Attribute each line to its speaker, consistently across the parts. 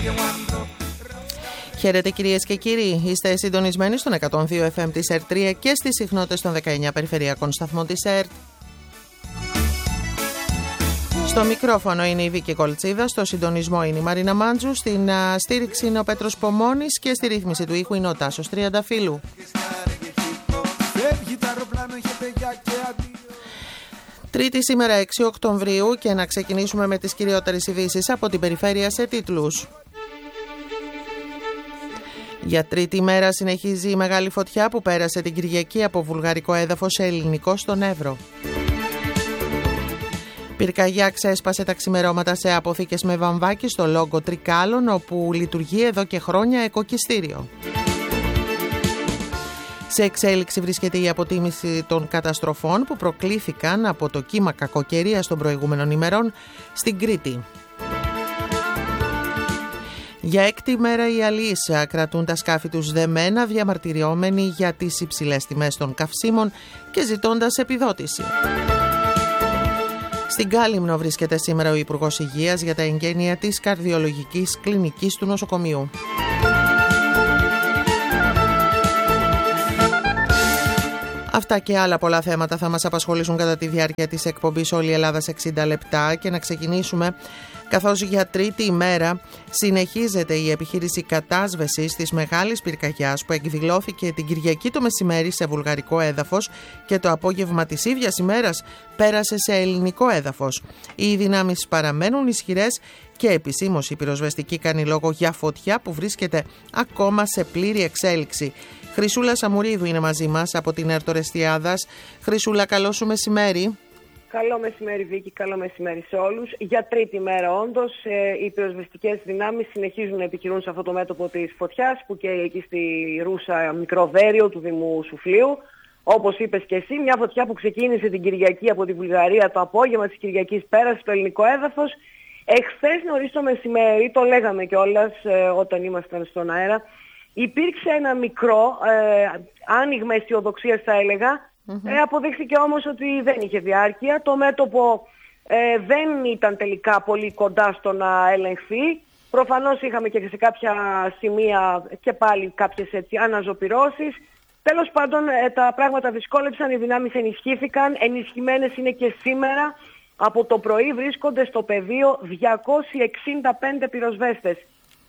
Speaker 1: Χαίρετε κυρίες και κύριοι, είστε συντονισμένοι στον 102 FM της ΕΡΤ3 και στις συχνότητες των 19 περιφερειακών σταθμών της ΕΡΤ. Στο μικρόφωνο είναι η Βίκη Κολτσίδα, στο συντονισμό είναι η Μαρίνα Μάντζου, στην στήριξη είναι ο Πέτρος Πομώνης και στη ρύθμιση του ήχου είναι ο Τάσος Τριανταφύλου. Τρίτη σήμερα 6 Οκτωβρίου και να ξεκινήσουμε με τις κυριότερες ειδήσεις από την περιφέρεια σε τίτλους. Για τρίτη μέρα συνεχίζει η μεγάλη φωτιά που πέρασε την Κυριακή από βουλγαρικό έδαφος σε ελληνικό στον Εύρο. Πυρκαγιά ξέσπασε τα ξημερώματα σε αποθήκες με βαμβάκι στο Λόγκο Τρικάλων, όπου λειτουργεί εδώ και χρόνια εκοκιστήριο. Σε εξέλιξη βρίσκεται η αποτίμηση των καταστροφών που προκλήθηκαν από το κύμα κακοκαιρίας των προηγούμενων ημερών στην Κρήτη. Για έκτη μέρα οι αλλοίς κρατούν τα σκάφη τους δεμένα, διαμαρτυριόμενοι για τις υψηλές τιμές των καυσίμων και ζητώντας επιδότηση. Στην Κάλυμνο βρίσκεται σήμερα ο Υπουργός Υγείας για τα εγγένεια της καρδιολογικής κλινικής του νοσοκομείου. Αυτά και άλλα πολλά θέματα θα μας απασχολήσουν κατά τη διάρκεια της εκπομπής Όλη η Ελλάδα σε 60 λεπτά και να ξεκινήσουμε καθώς για τρίτη ημέρα συνεχίζεται η επιχείρηση κατάσβεσης της μεγάλης πυρκαγιάς που εκδηλώθηκε την Κυριακή το μεσημέρι σε βουλγαρικό έδαφος και το απόγευμα της ίδιας ημέρας πέρασε σε ελληνικό έδαφος. Οι δυνάμεις παραμένουν ισχυρές και επισήμως η πυροσβεστική κάνει λόγο για φωτιά που βρίσκεται ακόμα σε πλήρη εξέλιξη. Χρυσούλα Σαμουρίδου είναι μαζί μας από την ΕΡΤ Ορεστιάδας. Χρυσούλα, καλό σου μεσημέρι.
Speaker 2: Καλό μεσημέρι Βίκη, καλό μεσημέρι σε όλους. Για τρίτη μέρα όντως οι πυροσβεστικές δυνάμεις συνεχίζουν να επιχειρούν σε αυτό το μέτωπο της φωτιάς που και εκεί στη Ρούσα Μικροβέριο του Δήμου Σουφλίου. Όπως είπες και εσύ, μια φωτιά που ξεκίνησε την Κυριακή από τη Βουλγαρία, το απόγευμα της Κυριακής πέρασε στο ελληνικό έδαφος. Εχθές νωρίς το μεσημέρι, το λέγαμε κιόλας όταν ήμασταν στον αέρα, υπήρξε ένα μικρό άνοιγμα αισιοδοξίας θα έλεγα. Αποδείχθηκε όμως ότι δεν είχε διάρκεια. Το μέτωπο δεν ήταν τελικά πολύ κοντά στο να ελεγχθεί. Προφανώς είχαμε και σε κάποια σημεία και πάλι κάποιες έτσι αναζωπυρώσεις. Τέλος πάντων τα πράγματα δυσκόλεψαν, οι δυνάμεις ενισχύθηκαν, ενισχυμένες είναι και σήμερα. Από το πρωί βρίσκονται στο πεδίο 265 πυροσβέστες.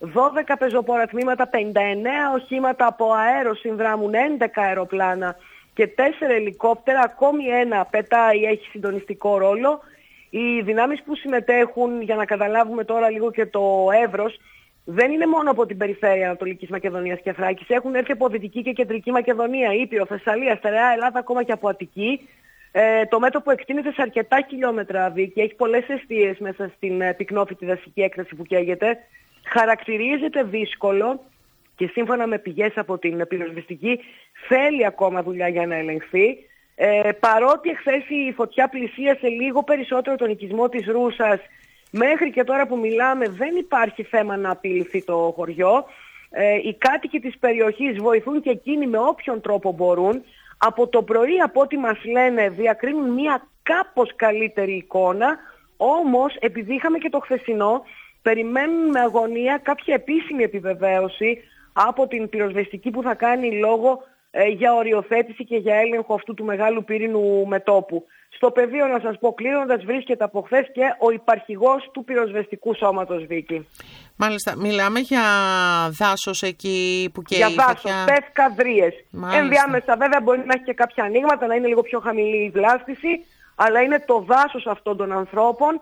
Speaker 2: 12 πεζοπόρα τμήματα, 59 οχήματα από αέρο συνδράμουν, 11 αεροπλάνα και 4 ελικόπτερα, ακόμη ένα πετάει, έχει συντονιστικό ρόλο. Οι δυνάμεις που συμμετέχουν, για να καταλάβουμε τώρα λίγο και το εύρος, δεν είναι μόνο από την περιφέρεια Ανατολικής Μακεδονίας και Θράκης, έχουν έρθει από Δυτική και Κεντρική Μακεδονία, Ήπειρο, Θεσσαλία, Στερεά Ελλάδα, ακόμα και από Αττική. Το μέτωπο εκτείνεται σε αρκετά χιλιόμετρα, και έχει πολλές εστίες μέσα στην πυκνόφυτη δασική έκταση που καίγεται. Χαρακτηρίζεται δύσκολο και σύμφωνα με πηγές από την πυροσβεστική θέλει ακόμα δουλειά για να ελεγχθεί. Παρότι εχθές η φωτιά πλησίασε λίγο περισσότερο τον οικισμό της Ρούσας, μέχρι και τώρα που μιλάμε δεν υπάρχει θέμα να απειληθεί το χωριό. Οι κάτοικοι της περιοχής βοηθούν και εκείνοι με όποιον τρόπο μπορούν. Από το πρωί, από ό,τι μας λένε, διακρίνουν μια κάπως καλύτερη εικόνα, όμως επειδή είχαμε και το χθεσινό, περιμένουν με αγωνία κάποια επίσημη επιβεβαίωση από την πυροσβεστική που θα κάνει λόγο για οριοθέτηση και για έλεγχο αυτού του μεγάλου πύρινου μετώπου. Στο πεδίο, να σας πω κλείνοντας, βρίσκεται από χθες και ο υπαρχηγός του πυροσβεστικού σώματος, Βίκη.
Speaker 1: Μάλιστα, μιλάμε για δάσος εκεί που καίει.
Speaker 2: Για δάσος, πευκαδρίες. Ενδιάμεσα βέβαια μπορεί να έχει και κάποια ανοίγματα, να είναι λίγο πιο χαμηλή η βλάστηση, αλλά είναι το δάσος αυτών των ανθρώπων.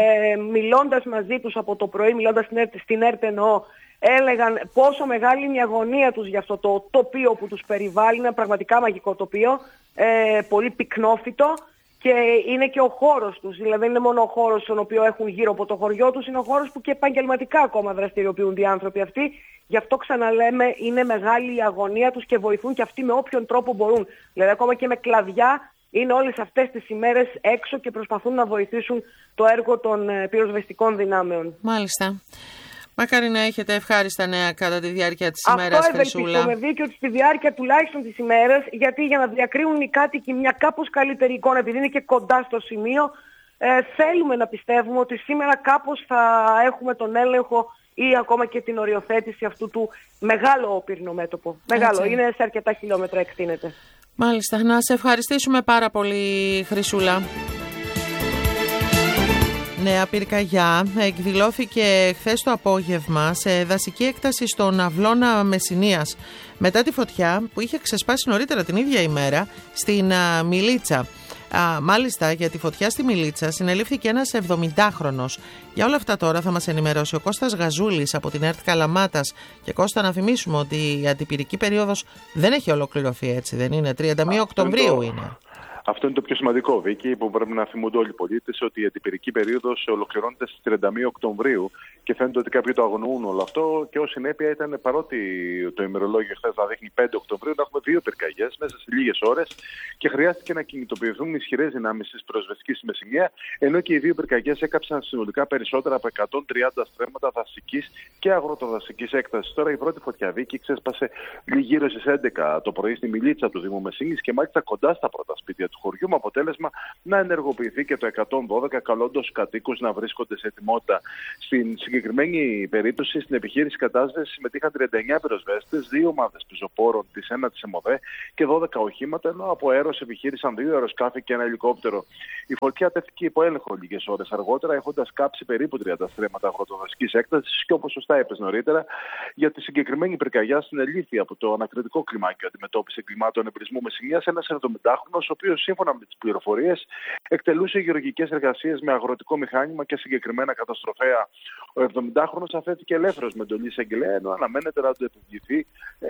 Speaker 2: Μιλώντας μαζί τους από το πρωί, μιλώντας στην ΕΡΤ εννοώ, έλεγαν πόσο μεγάλη είναι η αγωνία τους για αυτό το τοπίο που τους περιβάλλει. Είναι πραγματικά μαγικό τοπίο, πολύ πυκνόφυτο και είναι και ο χώρος τους. Δηλαδή δεν είναι μόνο ο χώρος στον οποίο έχουν γύρω από το χωριό τους, είναι ο χώρος που και επαγγελματικά ακόμα δραστηριοποιούνται οι άνθρωποι αυτοί. Γι' αυτό ξαναλέμε είναι μεγάλη η αγωνία τους και βοηθούν και αυτοί με όποιον τρόπο μπορούν. Δηλαδή ακόμα και με κλαδιά είναι όλες αυτές τις ημέρες έξω και προσπαθούν να βοηθήσουν το έργο των πυροσβεστικών δυνάμεων.
Speaker 1: Μάλιστα. Μακάρι να έχετε ευχάριστα νέα κατά τη διάρκεια της ημέρας, Χρυσούλα.
Speaker 2: Αυτό ευελπιστούμε, και ότι στη διάρκεια τουλάχιστον της ημέρας, γιατί για να διακρίνουν οι κάτοικοι μια κάπως καλύτερη εικόνα, επειδή είναι και κοντά στο σημείο, θέλουμε να πιστεύουμε ότι σήμερα κάπως θα έχουμε τον έλεγχο ή ακόμα και την οριοθέτηση αυτού του μεγάλο πύρινο μέτωπο. Μεγάλο, είναι σε αρκετά χιλιόμετρα εκτείνεται.
Speaker 1: Μάλιστα, να σε ευχαριστήσουμε πάρα πολύ, Χρυσούλα. Νέα πυρκαγιά εκδηλώθηκε χθες το απόγευμα σε δασική έκταση στον Αυλώνα Μεσσηνίας μετά τη φωτιά που είχε ξεσπάσει νωρίτερα την ίδια ημέρα στην Μιλίτσα. Μάλιστα, για τη φωτιά στη Μιλίτσα συνελήφθηκε ένας 70χρονος. Για όλα αυτά τώρα θα μας ενημερώσει ο Κώστας Γαζούλης από την ΕΡΤ Καλαμάτας. Και Κώστα, να θυμίσουμε ότι η αντιπυρική περίοδος δεν έχει ολοκληρωθεί, έτσι δεν είναι? 31 Οκτωβρίου είναι.
Speaker 3: Αυτό είναι το πιο σημαντικό, Βίκη, που πρέπει να θυμούνται όλοι οι πολίτες, ότι η αντιπυρική περίοδος ολοκληρώνεται στις 31 Οκτωβρίου και φαίνεται ότι κάποιοι το αγνοούν όλο αυτό. Και ως συνέπεια ήταν, παρότι το ημερολόγιο χθες να δείχνει 5 Οκτωβρίου, να έχουμε 2 πυρκαγιές μέσα σε λίγες ώρες και χρειάστηκε να κινητοποιηθούν ισχυρές δυνάμεις της πυροσβεστικής στη Μεσσηνία, ενώ και οι 2 πυρκαγιές έκαψαν συνολικά περισσότερα από 130 στρέμματα δασικής και αγροτοδασικής έκτασης. Τώρα η πρώτη φωτιά, Βίκη, ξέσπασε γύρω στις 11 το πρωί στη Μιλίτσα του Δήμου Μεσσηνίας και μάλιστα κοντά στα πρώτα σπίτια του χωριού, με αποτέλεσμα να ενεργοποιηθεί και το 112, καλώντας κατοίκους να βρίσκονται σε ετοιμότητα. Στην συγκεκριμένη περίπτωση, στην επιχείρηση κατάσβεσης συμμετείχαν 39 πυροσβέστες, 2 ομάδες πεζοπόρων της ΕΝΑ της ΕΜΟΔΕ και 12 οχήματα, ενώ από αέρος επιχείρησαν 2 αεροσκάφη και ένα ελικόπτερο. Η φωτιά τέθηκε υπό έλεγχο λίγες ώρες αργότερα, έχοντας κάψει περίπου 30 στρέμματα αγροτοδασικής έκτασης και, όπως σωστά είπες νωρίτερα, για τη συγκεκριμένη πυρκαγιά συνελήφθη από το ανακριτικό κλιμάκιο αντιμετώπιση εγκλημάτων εμπρισμού Μεσσηνίας ένας 70χρονος, ο οποίος σύμφωνα με τις πληροφορίες εκτελούσε γεωργικές εργασίες με αγροτικό μηχάνημα και συγκεκριμένα καταστροφέα. Ο 70χρονος αφέθηκε ελεύθερος με εντολή εισαγγελέα, ενώ αναμένεται να του επιβληθεί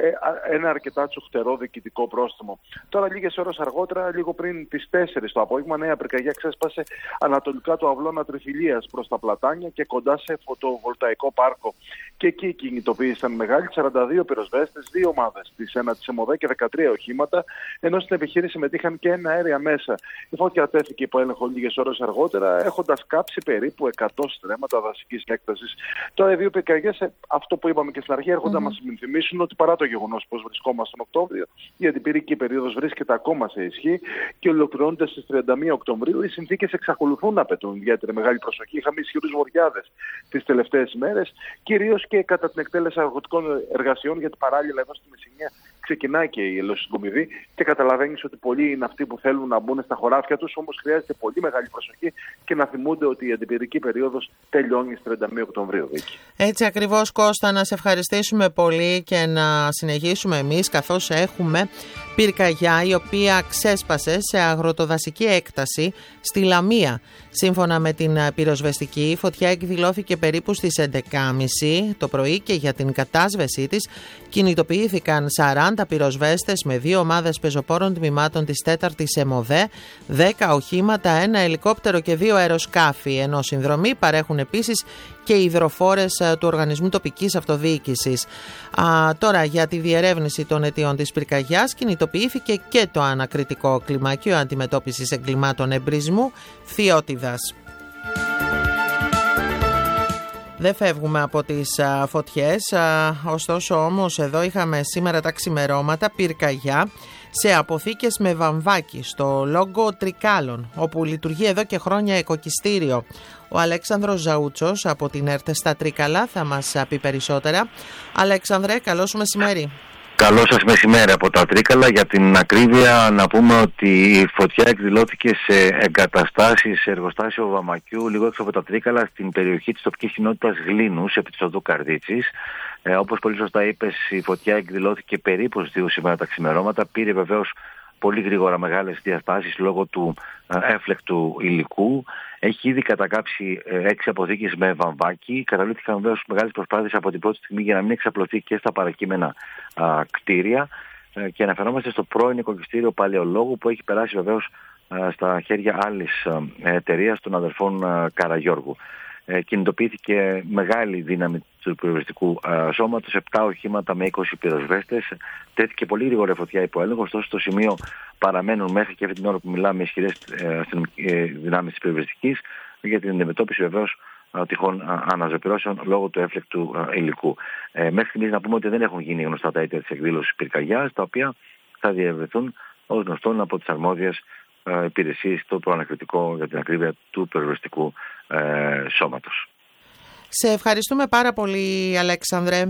Speaker 3: ένα αρκετά τσουχτερό διοικητικό πρόστιμο. Τώρα, λίγες ώρες αργότερα, λίγο πριν τις 4 το απόγευμα, νέα πυρκαγιά ξέσπασε ανατολικά του Αυλώνα Τριφυλίας προς τα Πλατάνια και κοντά σε φωτοβολταϊκό πάρκο. Και εκεί κινητοποίησαν μεγάλοι 42 πυροσβέστες, 2 ομάδες της ΕΝΑ της ΕΜΟΔΕ και 13 οχήματα, ενώ στην επιχείρηση συμμετείχαν και ένα αέρια μέσα. Η φώτια τέθηκε υπό έλεγχο λίγες ώρες αργότερα, έχοντας κάψει περίπου 100 στρέμματα δασικής έκτασης. Τώρα, οι 2 πυρκαγιές, αυτό που είπαμε και στην αρχή, έρχονται να μας θυμίσουν ότι παρά το γεγονός πως βρισκόμαστε τον Οκτώβριο, η αντιπυρική περίοδος βρίσκεται ακόμα σε ισχύ και ολοκληρώνεται στις 31 Οκτωβρίου. Οι συνθήκες εξακολουθούν να απαιτούν ιδιαίτερη μεγάλη προσοχή. Είχαμε ισχυρούς βοριάδες τις τελευταίες ημέρες, κυρίως και κατά την εκτέλεση αγροτικών εργασιών, γιατί παράλληλα εδώ στη Μεσσηνία ξεκινάει και η ελαιοσυγκομιδή και καταλαβαίνεις ότι πολλοί είναι αυτοί που θέλουν να μπουν στα χωράφια τους, όμως χρειάζεται πολύ μεγάλη προσοχή και να θυμούνται ότι η αντιπυρική περίοδος τελειώνει στις 31 Οκτωβρίου.
Speaker 1: Έτσι ακριβώς, Κώστα, να σε ευχαριστήσουμε πολύ και να συνεχίσουμε εμείς, καθώς έχουμε πυρκαγιά η οποία ξέσπασε σε αγροτοδασική έκταση στη Λαμία. Σύμφωνα με την πυροσβεστική, η φωτιά εκδηλώθηκε περίπου στις 11.30 το πρωί και για την κατάσβεσή της κινητοποιήθηκαν 40 πυροσβέστες με 2 ομάδες πεζοπόρων τμήματων της 4ης ΕΜΟΔΕ, 10 οχήματα, ένα ελικόπτερο και 2 αεροσκάφη, ενώ συνδρομή παρέχουν επίσης και οι υδροφόρες του Οργανισμού Τοπικής Αυτοδιοίκησης. Τώρα, για τη διερεύνηση των αιτιών της πυρκαγιάς κινητοποιήθηκε και το ανακριτικό κλιμάκιο αντιμετώπισης εγκλημάτων εμπρισμού Θειότιδας. Δεν φεύγουμε από τις φωτιές, ωστόσο όμως εδώ είχαμε σήμερα τα ξημερώματα πυρκαγιά σε αποθήκες με βαμβάκι στο Λόγκο Τρικάλων, όπου λειτουργεί εδώ και χρόνια οικοκυστήριο. Ο Αλέξανδρος Ζαούτσος από την ΕΡΤ στα Τρίκαλα θα μας πει περισσότερα. Αλέξανδρε, καλό σου μεσημέρι.
Speaker 4: Καλό σας μεσημέρι από τα Τρίκαλα. Για την ακρίβεια, να πούμε ότι η φωτιά εκδηλώθηκε σε εγκαταστάσεις, σε εργοστάσιο βαμακιού λίγο έξω από τα Τρίκαλα, στην περιοχή της τοπικής κοινότητας Γλίνους, επί της οδού Καρδίτσης. Όπως πολύ σωστά είπες, η φωτιά εκδηλώθηκε περίπου στις 2 σήμερα τα ξημερώματα. Πήρε βεβαίως πολύ γρήγορα μεγάλες διαστάσεις λόγω του έφλεκτου υλικού. Έχει ήδη κατακάψει 6 αποθήκες με βαμβάκι. Καταλήφθηκαν βεβαίως μεγάλες προσπάθειες από την πρώτη στιγμή για να μην εξαπλωθεί και στα παρακείμενα κτίρια. Και αναφερόμαστε στο πρώην οικοκυστήριο Παλαιολόγου, που έχει περάσει βεβαίως στα χέρια άλλης εταιρείας, των αδερφών Καραγιώργου. Κινητοποιήθηκε μεγάλη δύναμη του πυροσβεστικού σώματος, 7 οχήματα με 20 πυροσβέστες. Τέθηκε πολύ γρήγορα φωτιά υπό έλεγχο, ωστόσο στο σημείο παραμένουν μέχρι και αυτή την ώρα που μιλάμε ισχυρές δυνάμεις της πυροσβεστικής για την αντιμετώπιση βεβαίως τυχόν αναζωπυρώσεων λόγω του έφλεκτου υλικού. Μέχρι στιγμής να πούμε ότι δεν έχουν γίνει γνωστά τα αίτια της εκδήλωσης πυρκαγιάς, τα οποία θα διευρυνθούν ως γνωστόν από τις αρμόδιες υπηρεσίες στο προανακριτικό, για την ακρίβεια, του πυροσβεστικού σώματος.
Speaker 1: Σε ευχαριστούμε πάρα πολύ, Αλέξανδρε.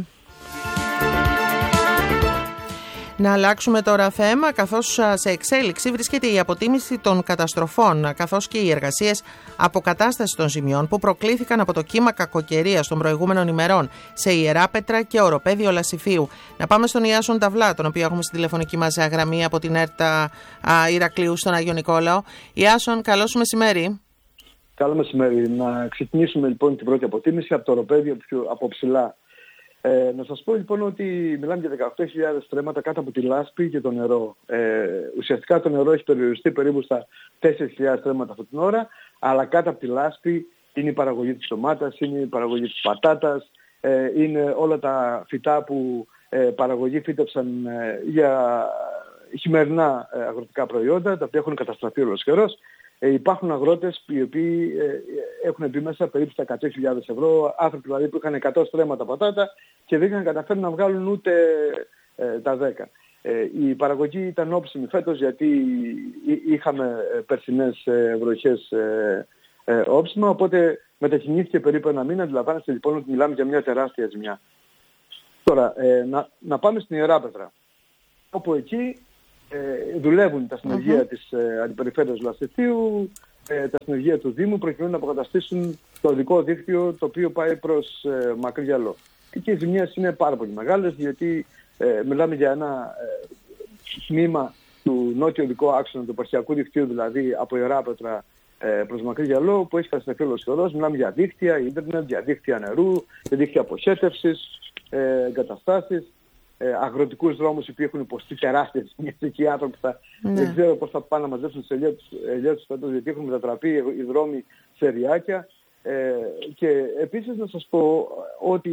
Speaker 1: Να αλλάξουμε τώρα θέμα, καθώς σε εξέλιξη βρίσκεται η αποτίμηση των καταστροφών, καθώς και οι εργασίες αποκατάστασης των ζημιών που προκλήθηκαν από το κύμα κακοκαιρίας των προηγούμενων ημερών σε Ιεράπετρα και Οροπέδιο Λασιφίου. Να πάμε στον Ιάσον Ταυλά, τον οποίο έχουμε στη τηλεφωνική μας γραμμή από την ΕΡΤΑ Ηρακλείου στον Άγιο Νικόλαο. Ιάσον, καλώς μεσημέρι.
Speaker 5: Καλό μεσημέρι. Να ξεκινήσουμε λοιπόν την πρώτη αποτίμηση από το Οροπέδιο, από ψηλά. Να σας πω λοιπόν ότι μιλάμε για 18.000 στρέμματα κάτω από τη λάσπη και το νερό. Ουσιαστικά το νερό έχει περιοριστεί περίπου στα 4.000 στρέμματα αυτή την ώρα, αλλά κάτω από τη λάσπη είναι η παραγωγή της ντομάτας, είναι η παραγωγή της πατάτας, είναι όλα τα φυτά που παραγωγοί φύτεψαν για χειμερινά αγροτικά προϊόντα, τα οποία έχουν καταστραφεί ολοσχερός. Υπάρχουν αγρότες οι οποίοι έχουν μπει μέσα περίπου στα 100.000 ευρώ, άνθρωποι δηλαδή που είχαν 100 στρέμματα πατάτα και δεν είχαν καταφέρει να βγάλουν ούτε τα 10. Η παραγωγή ήταν όψιμη φέτος γιατί είχαμε περσινές βροχές όψιμα, οπότε μετακινήθηκε περίπου ένα μήνα. Αντιλαμβάνεστε λοιπόν ότι μιλάμε για μια τεράστια ζημιά. Τώρα, να πάμε στην Ιεράπετρα, όπου εκεί δουλεύουν τα συνεργεία της Αντιπεριφέρειας Λασιφίου, τα συνεργεία του Δήμου, προκειμένου να αποκαταστήσουν το οδικό δίκτυο το οποίο πάει προς Μακρύ-Γιαλό. Και οι ζημιές είναι πάρα πολύ μεγάλες, γιατί μιλάμε για ένα τμήμα του νότιο οδικού άξονα του επαρχιακού δικτύου, δηλαδή από Ιεράπετρα προς Μακρύ-Γιαλό, που έχει καταστραφεί ολοσχερός. Μιλάμε για δίκτυα ίντερνετ, για δίκτυα νερού, για δίκτυα αποχέτευσης, εγκαταστάσεις, αγροτικούς δρόμους οι οποίοι έχουν υποστεί τεράστιες ζημιές. Εκεί οι άνθρωποι δεν ξέρω πώς θα πάνε να μαζέψουν τις ελιές τους φέτος, γιατί έχουν μετατραπεί οι δρόμοι σε ριάκια. Και επίσης να σας πω ότι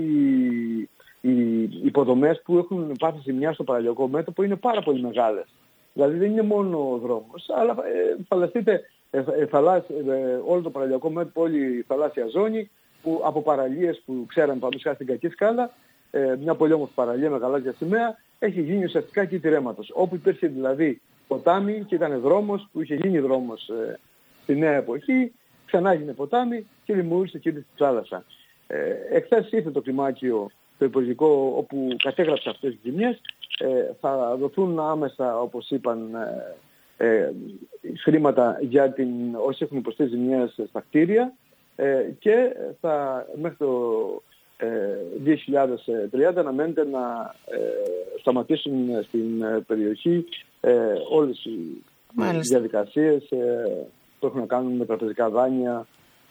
Speaker 5: οι υποδομές που έχουν πάθει ζημιά στο παραλιακό μέτωπο είναι πάρα πολύ μεγάλες. Δηλαδή δεν είναι μόνο ο δρόμος, αλλά φανταστείτε όλο το παραλιακό μέτωπο, όλη η θαλάσσια ζώνη, που από παραλίες που ξέραμε πάμε στην Κακή Σκάλα, μια πολύ όμορφη παραλία με γαλάζια σημαία, έχει γίνει ουσιαστικά κήτη ρέματος. Όπου υπήρχε δηλαδή ποτάμι και ήταν δρόμος, που είχε γίνει δρόμος στη νέα εποχή, ξανά έγινε ποτάμι και δημιούργησε κήτη στη θάλασσα. Εχθές ήρθε το κλιμάκιο, το υπουργικό, όπου κατέγραψε αυτές τις ζημιές. Θα δοθούν άμεσα, όπως είπαν, χρήματα για όσοι έχουν υποστεί ζημιές στα κτίρια, και θα μέχρι το 2030 αναμένεται να σταματήσουν στην περιοχή όλες οι διαδικασίες που έχουν να κάνουν με τραπεζικά δάνεια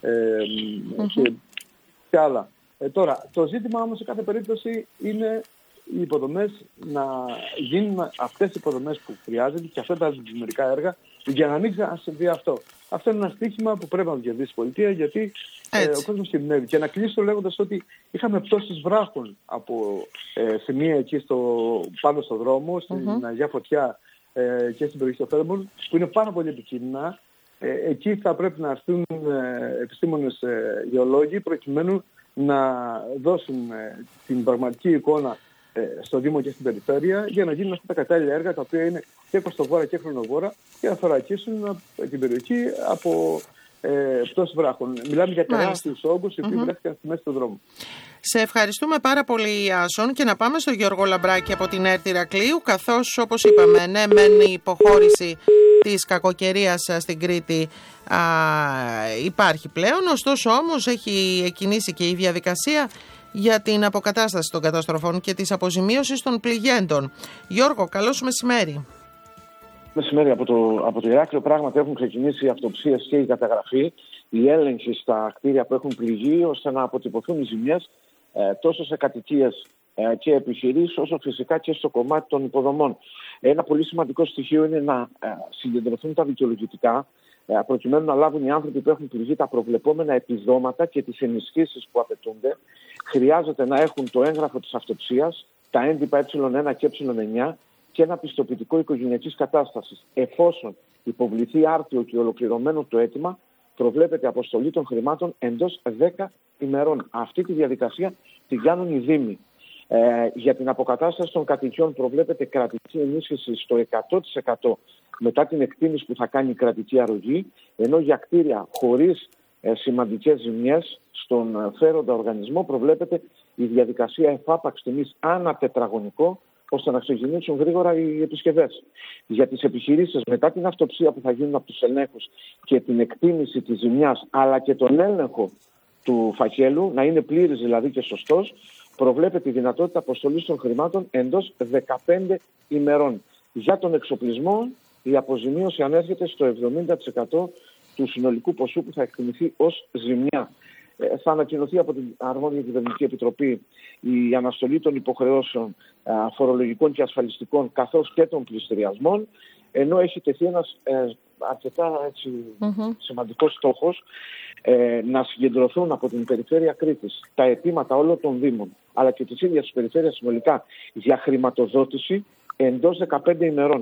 Speaker 5: και άλλα. Τώρα, το ζήτημα όμως σε κάθε περίπτωση είναι οι υποδομές, να γίνουν αυτές οι υποδομές που χρειάζεται και αυτά τα αντιμερικά έργα, για να μην ξανασυμβεί αυτό. Αυτό είναι ένα στοίχημα που πρέπει να κερδίσει η πολιτεία, γιατί ο κόσμος κινδυνεύει. Και να κλείσω λέγοντας ότι είχαμε πτώσεις βράχων από σημεία εκεί πάνω στο δρόμο, στην Αγία Φωτιά και στην περιοχή του Φέρμον, που είναι πάρα πολύ επικίνδυνα. Εκεί θα πρέπει να έρθουν επιστήμονες γεωλόγοι, προκειμένου να δώσουν την πραγματική εικόνα στο Δήμο και στην περιφέρεια, για να γίνουν αυτά τα κατάλληλα έργα, τα οποία είναι και προς το βόρεια και χρονοβόρα, και να θωρακίσουν την περιοχή από πτώσεις βράχων. Μιλάμε για τεράστιους όγκους οι οποίοι βρέθηκαν στη μέση του δρόμου.
Speaker 1: Σε ευχαριστούμε πάρα πολύ, Ιάσον, και να πάμε στο Γιώργο Λαμπράκη από την ΕΡΤ Ηρακλείου, καθώς, όπως είπαμε, ναι, μεν η υποχώρηση της κακοκαιρίας στην Κρήτη υπάρχει πλέον, ωστόσο όμως έχει εκκινήσει και η διαδικασία για την αποκατάσταση των καταστροφών και της αποζημίωσης των πληγέντων. Γιώργο, καλώς μεσημέρι.
Speaker 6: Μεσημέρι από το Ηράκλειο. Πράγματι έχουν ξεκινήσει οι αυτοψίες και η καταγραφή, η έλεγχη στα κτίρια που έχουν πληγεί, ώστε να αποτυπωθούν οι ζημιές τόσο σε κατοικίες και επιχειρήσεις, όσο φυσικά και στο κομμάτι των υποδομών. Ένα πολύ σημαντικό στοιχείο είναι να συγκεντρωθούν τα δικαιολογητικά, προκειμένου να λάβουν οι άνθρωποι που έχουν πληγεί τα προβλεπόμενα επιδόματα και τις ενισχύσεις που απαιτούνται. Χρειάζεται να έχουν το έγγραφο της αυτοψίας, τα έντυπα ε1 και ε9 και ένα πιστοποιητικό οικογενειακής κατάστασης. Εφόσον υποβληθεί άρτιο και ολοκληρωμένο το αίτημα, προβλέπεται αποστολή των χρημάτων εντός 10 ημερών. Αυτή τη διαδικασία τη κάνουν οι Δήμοι. Για την αποκατάσταση των κατοικιών προβλέπεται κρατική ενίσχυση στο 100% μετά την εκτίμηση που θα κάνει η κρατική αρρωγή, ενώ για κτίρια χωρίς σημαντικές ζημιές στον φέροντα οργανισμό, προβλέπεται η διαδικασία εφάπαξ τιμής ανά τετραγωνικό, ώστε να ξεκινήσουν γρήγορα οι επισκευές. Για τις επιχειρήσεις, μετά την αυτοψία που θα γίνουν από τους ελέγχους και την εκτίμηση της ζημιάς, αλλά και τον έλεγχο του φακέλου, να είναι πλήρης δηλαδή και σωστός, προβλέπεται η δυνατότητα αποστολής των χρημάτων εντός 15 ημερών. Για τον εξοπλισμό, η αποζημίωση ανέρχεται στο 70% του συνολικού ποσού που θα εκτιμηθεί ως ζημιά. Θα ανακοινωθεί από την αρμόδια κυβερνητική επιτροπή η αναστολή των υποχρεώσεων φορολογικών και ασφαλιστικών, καθώς και των πληστηριασμών, ενώ έχει τεθεί ένας αρκετά σημαντικός στόχος να συγκεντρωθούν από την περιφέρεια Κρήτης τα αιτήματα όλων των Δήμων, αλλά και της ίδιας της περιφέρειας συνολικά, για χρηματοδότηση εντός 15 ημερών.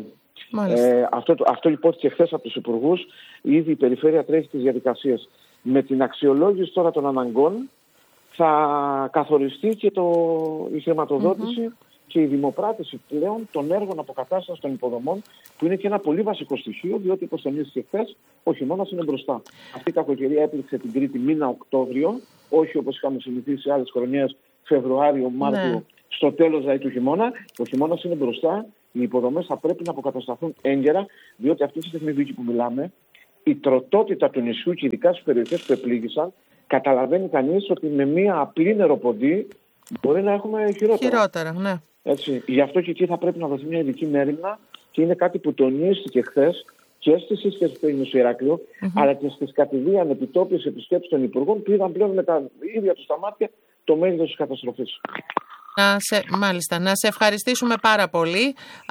Speaker 6: Αυτό υπόθηκε χθες από τους υπουργούς. Ήδη η περιφέρεια τρέχει τις διαδικασίες. Με την αξιολόγηση τώρα των αναγκών θα καθοριστεί και η χρηματοδότηση και η δημοπράτηση πλέον των έργων αποκατάστασης των υποδομών, που είναι και ένα πολύ βασικό στοιχείο, διότι όπως τονίστηκε χθες, ο χειμώνας είναι μπροστά. Αυτή η κακοκαιρία έπληξε την Κρήτη μήνα Οκτώβριο, όχι όπως είχαμε συνηθίσει σε άλλες χρονιές, Φεβρουάριο, Μάρτιο, στο τέλος δηλαδή του χειμώνα. Ο χειμώνας είναι μπροστά. Οι υποδομές θα πρέπει να αποκατασταθούν έγκαιρα, διότι αυτή τη στιγμή που μιλάμε, η τροτότητα του νησιού και ειδικά στις περιοχές που επλήγησαν, καταλαβαίνει κανείς ότι με μία απλή νεροποντή μπορεί να έχουμε χειρότερα.
Speaker 1: Ναι.
Speaker 6: Έτσι. Γι' αυτό και εκεί θα πρέπει να δοθεί μια ειδική μέρημνα, και είναι κάτι που τονίστηκε χθες και στη σύσκεψη του Ηράκλειο, αλλά και στις κατηδίαν επιτόπιες επισκέψεις των υπουργών, που είδαν πλέον με τα ίδια τους τα μάτια το μέγεθος της καταστροφής.
Speaker 1: Να σε ευχαριστήσουμε πάρα πολύ.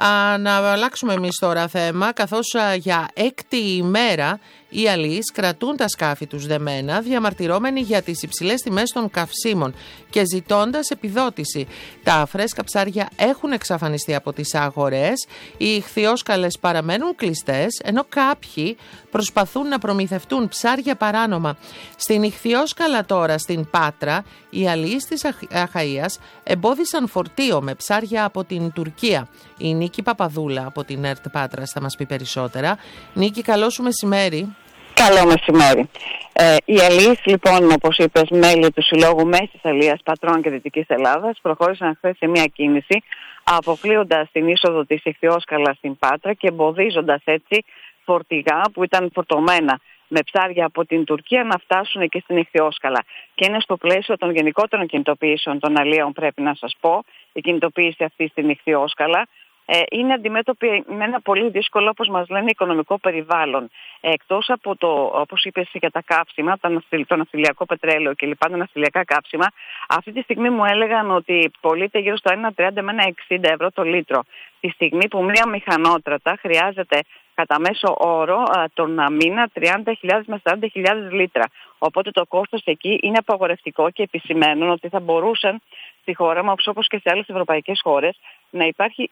Speaker 1: Να αλλάξουμε εμείς τώρα θέμα, καθώς για 6η ημέρα οι αλλοίς κρατούν τα σκάφη τους δεμένα, διαμαρτυρώμενοι για τις υψηλές τιμές των καυσίμων και ζητώντας επιδότηση. Τα φρέσκα ψάρια έχουν εξαφανιστεί από τις αγορές, οι ιχθυόσκαλες παραμένουν κλειστές, ενώ κάποιοι προσπαθούν να προμηθευτούν ψάρια παράνομα. Στην Ιχθυόσκαλα τώρα, στην Πάτρα, οι αλλοίς της Αχαΐας εμπόδισαν φορτίο με ψάρια από την Τουρκία. Η Νίκη Παπαδούλα από την ΕΡΤ Πάτρας θα μας πει περισσότερα. Νίκη, καλό σου μεσημέρι.
Speaker 7: Καλό μεσημέρι. Οι αλλοίς, λοιπόν, όπως είπες, μέλη του Συλλόγου Μέσης Αλίας Πατρών και Δυτικής Ελλάδας, προχώρησαν χθες σε μια κίνηση, αποκλείοντας την είσοδο της Ιχθυόσκαλα στην Πάτρα και εμποδίζοντας έτσι φορτηγά που ήταν φορτωμένα με ψάρια από την Τουρκία να φτάσουν και στην Ιχθυόσκαλα. Και είναι στο πλαίσιο των γενικότερων κινητοποιήσεων των αλλιέων, πρέπει να σας πω, η κινητοποίηση αυτή στην Ιχθυόσκαλα. Είναι αντιμέτωπη με ένα πολύ δύσκολο, όπως μας λένε, οικονομικό περιβάλλον. Εκτός από όπως είπες, για τα καύσιμα, το ναυτιλιακό πετρέλαιο και λοιπά, τα ναυτιλιακά καύσιμα, αυτή τη στιγμή μου έλεγαν ότι πωλείται γύρω στο 1,30 με 1,60 ευρώ το λίτρο. Τη στιγμή που μια μηχανότρατα χρειάζεται κατά μέσο όρο τον μήνα 30.000 με 40.000 λίτρα. Οπότε το κόστος εκεί είναι απαγορευτικό και επισημαίνουν ότι θα μπορούσαν στη χώρα μας, όπως και σε άλλες ευρωπαϊκές χώρες, να υπάρχει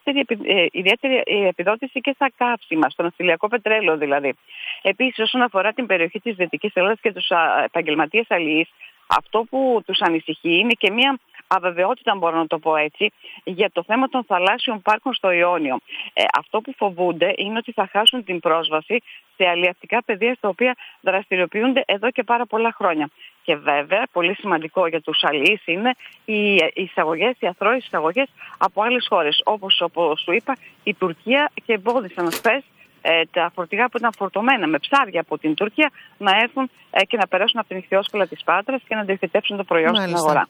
Speaker 7: ιδιαίτερη επιδότηση και στα καύσιμα, στο ναυτιλιακό πετρέλαιο δηλαδή. Επίσης, όσον αφορά την περιοχή της Δυτικής Ελλάδας και τους επαγγελματίες αλλοίς, αυτό που τους ανησυχεί είναι και μια αβεβαιότητα, μπορώ να το πω έτσι, για το θέμα των θαλάσσιων πάρκων στο Ιόνιο. Αυτό που φοβούνται είναι ότι θα χάσουν την πρόσβαση σε αλλιευτικά πεδία στα οποία δραστηριοποιούνται εδώ και πάρα πολλά χρόνια. Και βέβαια, πολύ σημαντικό για τους αλλοίς είναι οι αθρώες εισαγωγές από άλλες χώρες. Όπως σου είπα, η Τουρκία, και εμπόδισαν χθες τα φορτηγά που ήταν φορτωμένα με ψάρια από την Τουρκία να έρθουν και να περάσουν από την Ιχθυόσκαλα της Πάτρας και να διαθετεύσουν το προϊόν στην αγορά.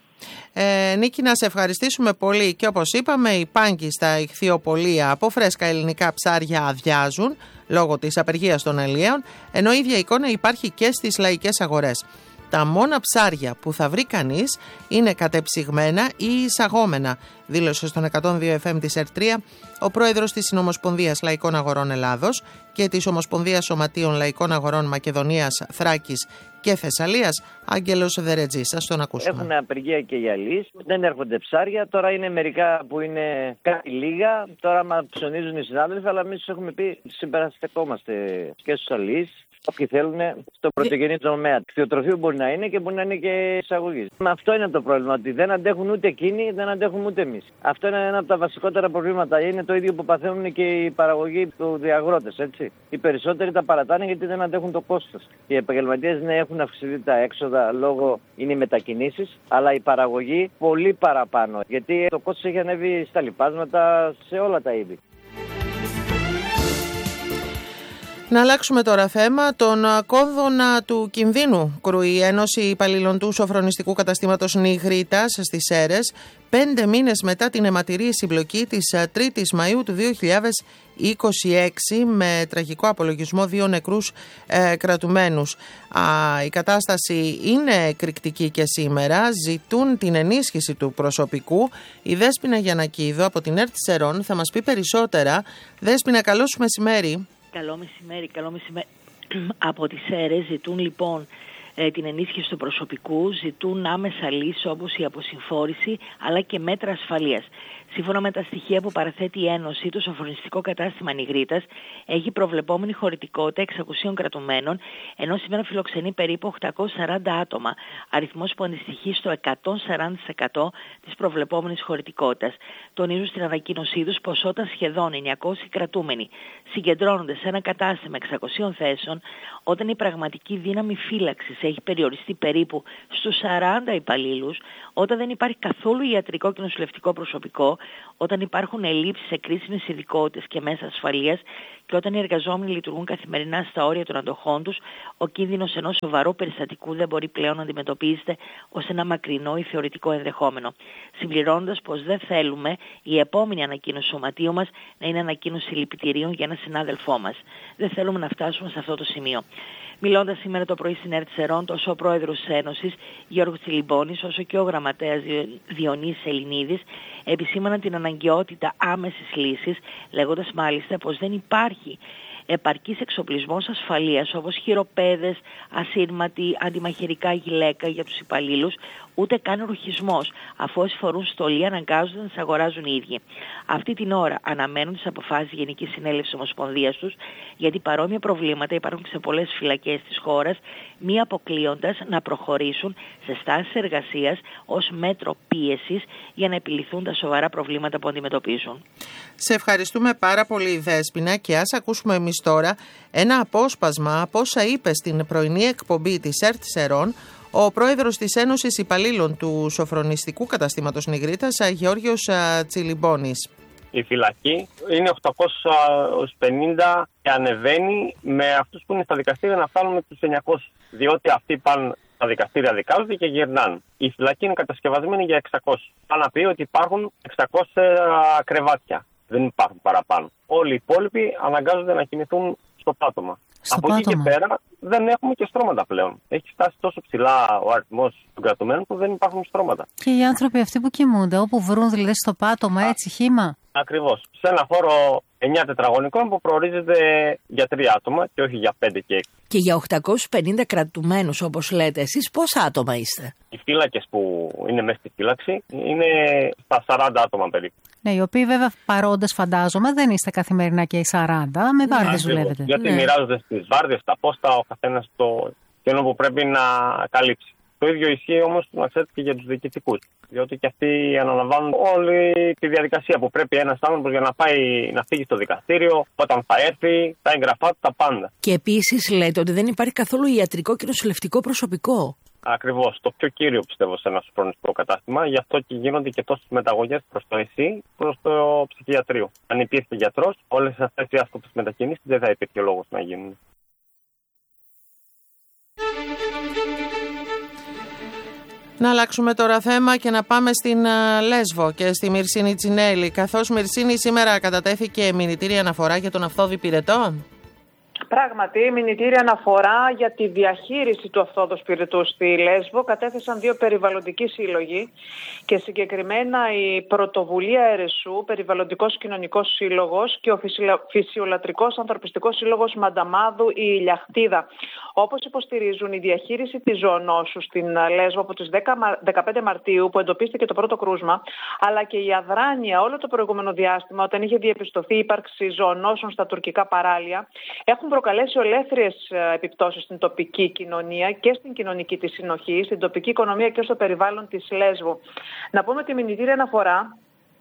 Speaker 1: Νίκη, να σε ευχαριστήσουμε πολύ. Και όπως είπαμε, οι πάγκοι στα ιχθυοπολία από φρέσκα ελληνικά ψάρια αδειάζουν λόγω της απεργίας των αλλιέων, ενώ η ίδια εικόνα υπάρχει και στις λαϊκές αγορές. Τα μόνα ψάρια που θα βρει κανείς είναι κατεψυγμένα ή εισαγόμενα, δήλωσε στον 102 FM της ΕΡΤ3 ο πρόεδρος της Συνομοσπονδίας Λαϊκών Αγορών Ελλάδος και της Ομοσπονδίας Σωματείων Λαϊκών Αγορών Μακεδονίας, Θράκης και Θεσσαλίας, Άγγελος Δερετζής. Ας τον ακούσουμε.
Speaker 8: Έχουν απεργία και οι αλλοίς, δεν έρχονται ψάρια. Τώρα είναι μερικά που είναι κάτι λίγα. Τώρα ψωνίζουν οι συνάδελφοι, αλλά εμείς έχουμε πει συμπεραστεκόμαστε και στους αλλοίς. Όποιοι θέλουν στο πρωτογενή τομέα. Κτηνοτροφείο μπορεί να είναι και μπορεί να είναι και εισαγωγή. Αυτό είναι το πρόβλημα. Ότι δεν αντέχουν ούτε εκείνοι, δεν αντέχουμε ούτε εμείς. Αυτό είναι ένα από τα βασικότερα προβλήματα. Είναι το ίδιο που παθαίνουν και οι παραγωγοί του αγρότες. Οι περισσότεροι τα παρατάνε γιατί δεν αντέχουν το κόστος. Οι επαγγελματίες έχουν αυξηθεί τα έξοδα λόγω είναι οι μετακινήσεις, αλλά η παραγωγή πολύ παραπάνω. Γιατί το κόστος έχει ανέβει στα λιπάσματα, σε όλα τα είδη.
Speaker 1: Να αλλάξουμε τώρα θέμα. Τον κόδωνα του κινδύνου κρούει η Ένωση Υπαλλήλων του Σοφρονιστικού Καταστήματος Νιγρίτας στις Σέρρες, 5 μήνες μετά την αιματηρή συμπλοκή της 3ης Μαΐου του 2026 με τραγικό απολογισμό 2 νεκρούς κρατουμένους. Η κατάσταση είναι εκρηκτική και σήμερα. Ζητούν την ενίσχυση του προσωπικού. Η Δέσποινα Γιαννακίδου από την ΕΡΤ Σερών θα μας πει περισσότερα. Δέσποινα, καλό σου μεσημέρι.
Speaker 9: Καλό μεσημέρι. Από τις ΣΕΡΕΣ ζητούν λοιπόν την ενίσχυση του προσωπικού, ζητούν άμεσα λύσεις όπως η αποσυμφόρηση αλλά και μέτρα ασφαλείας. Σύμφωνα με τα στοιχεία που παραθέτει η Ένωση, το Σοφρονιστικό Κατάστημα Νιγρίτας έχει προβλεπόμενη χωρητικότητα 600 κρατουμένων, ενώ σήμερα φιλοξενεί περίπου 840 άτομα, αριθμός που αντιστοιχεί στο 140% της προβλεπόμενης χωρητικότητας. Τονίζουν στην ανακοίνωσή τους πως όταν σχεδόν 900 κρατούμενοι συγκεντρώνονται σε ένα κατάστημα 600 θέσεων, όταν η πραγματική δύναμη φύλαξης έχει περιοριστεί περίπου στους 40 υπαλλήλους, όταν δεν υπάρχει καθόλου ιατρικό και νοσηλευτικό προσωπικό, όταν υπάρχουν ελλείψεις σε κρίσιμες ειδικότητες και μέσα ασφαλείας και όταν οι εργαζόμενοι λειτουργούν καθημερινά στα όρια των αντοχών τους, ο κίνδυνος ενός σοβαρού περιστατικού δεν μπορεί πλέον να αντιμετωπίζεται ως ένα μακρινό ή θεωρητικό ενδεχόμενο. Συμπληρώνοντας πως δεν θέλουμε η επόμενη ανακοίνωση του σωματείου μας να είναι ανακοίνωση λυπητηρίων για ένα συνάδελφό μας. Δεν θέλουμε να φτάσουμε σε αυτό το σημείο. Μιλώντας σήμερα το πρωί στην ΕΡΤ Σερών, τόσο ο πρόεδρος της Ένωσης Γιώργος Τσιλιμπώνης, όσο και ο γραμματέας Διονύσης Ελληνίδης επισήμαναν την αναγκαιότητα άμεσης λύσης, λέγοντας μάλιστα πως δεν υπάρχει επαρκής εξοπλισμός ασφαλείας όπως χειροπέδες, ασύρματοι, αντιμαχαιρικά γυλαίκα για τους υπαλλήλους, ούτε καν ρουχισμός, αφού όσοι φορούν στολή αναγκάζονται να τις αγοράζουν οι ίδιοι. Αυτή την ώρα αναμένουν τις αποφάσεις Γενικής Συνέλευσης Ομοσπονδίας τους, γιατί παρόμοια προβλήματα υπάρχουν σε πολλές φυλακές της χώρας, μη αποκλείοντας να προχωρήσουν σε στάσεις εργασίας ως μέτρο πίεσης για να επιληθούν τα σοβαρά προβλήματα που αντιμετωπίζουν.
Speaker 1: Σε ευχαριστούμε πάρα πολύ, Δέσποινα, και ας ακούσουμε εμείς τώρα ένα απόσπασμα από όσα είπε στην πρωινή εκπομπή της ΕΡΤ Σερών ο πρόεδρος της Ένωσης Υπαλλήλων του Σοφρονιστικού Καταστήματος Νιγρίτας, Γεώργιος Τσιλιμπώνης.
Speaker 10: Η φυλακή είναι 850 και ανεβαίνει με αυτούς που είναι στα δικαστήρια να φτάνουν με τους 900, διότι αυτοί πάνε στα δικαστήρια, δικάζονται και γυρνάνε. Η φυλακή είναι κατασκευασμένη για 600. Πάνε να πει ότι υπάρχουν 600 κρεβάτια. Δεν υπάρχουν παραπάνω. Όλοι οι υπόλοιποι αναγκάζονται να κινηθούν στο πάτωμα. Από εκεί και πέρα δεν έχουμε και στρώματα πλέον. Έχει φτάσει τόσο ψηλά ο αριθμός των κρατουμένων που δεν υπάρχουν στρώματα.
Speaker 11: Και οι άνθρωποι αυτοί που κοιμούνται, όπου βρουν δηλαδή στο πάτωμα, έτσι χύμα.
Speaker 10: Ακριβώς. Σε ένα χώρο 9 τετραγωνικών που προορίζεται για 3 άτομα και όχι για 5 και 6.
Speaker 9: Και για 850 κρατουμένους, όπως λέτε εσείς, πόσα άτομα είστε?
Speaker 10: Οι φύλακες που είναι μέσα στη φύλαξη είναι στα 40 άτομα περίπου.
Speaker 11: Ναι, οι οποίοι βέβαια παρόντες, φαντάζομαι, δεν είστε καθημερινά και οι 40, με βάρδιες δουλεύετε.
Speaker 10: Γιατί μοιράζονται στις βάρδιες, τα πόστα, ο καθένας το κενό που πρέπει να καλύψει. Το ίδιο ισχύει όμως, να ξέρετε, και για τους διοικητικούς. Διότι και αυτοί αναλαμβάνουν όλη τη διαδικασία που πρέπει ένας άνθρωπος για να πάει να φύγει στο δικαστήριο, όταν θα έρθει, τα εγγραφά του, τα πάντα.
Speaker 9: Και επίσης λέτε ότι δεν υπάρχει καθόλου ιατρικό και νοσηλευτικό προσωπικό.
Speaker 10: Ακριβώς. Το πιο κύριο πιστεύω σε ένα σοφρονιστικό κατάστημα. Γι' αυτό και γίνονται και τόσες μεταγωγές προς το ΕΣΥ, προς το ψυχιατρίο. Αν υπήρχε γιατρός, όλες αυτές οι άσκοπες μετακινήσεις δεν θα υπήρχε λόγος να γίνουν.
Speaker 1: Να αλλάξουμε τώρα θέμα και να πάμε στην Λέσβο και στη Μυρσίνη Τσινέλη. Καθώς Μυρσίνη σήμερα κατατέθηκε μηνυτήρια αναφορά για τον αυθόδη πυρετό.
Speaker 12: Πράγματι, μηνυτήρια αναφορά για τη διαχείριση του αυθόδους πυρετού στη Λέσβο κατέθεσαν 2 περιβαλλοντικοί σύλλογοι και συγκεκριμένα η Πρωτοβουλία ΕΡΕΣΟΥ, Περιβαλλοντικός Κοινωνικός Σύλλογος και ο Φυσιολατρικός Ανθρωπιστικός Σύλλογος Μανταμάδου η Ηλιαχτίδα. Όπως υποστηρίζουν, η διαχείριση της ζωονόσου στην Λέσβο από τις 15 Μαρτίου που εντοπίστηκε το πρώτο κρούσμα, αλλά και η αδράνεια όλο το προηγούμενο διάστημα όταν είχε διαπιστωθεί η ύπαρξη ζωονόσων στα τουρκικά παράλια, έχουν προκαλέσει ολέθριες επιπτώσεις στην τοπική κοινωνία και στην κοινωνική της συνοχή, στην τοπική οικονομία και στο περιβάλλον της Λέσβου. Να πούμε ότι η μηνυτήρια αναφορά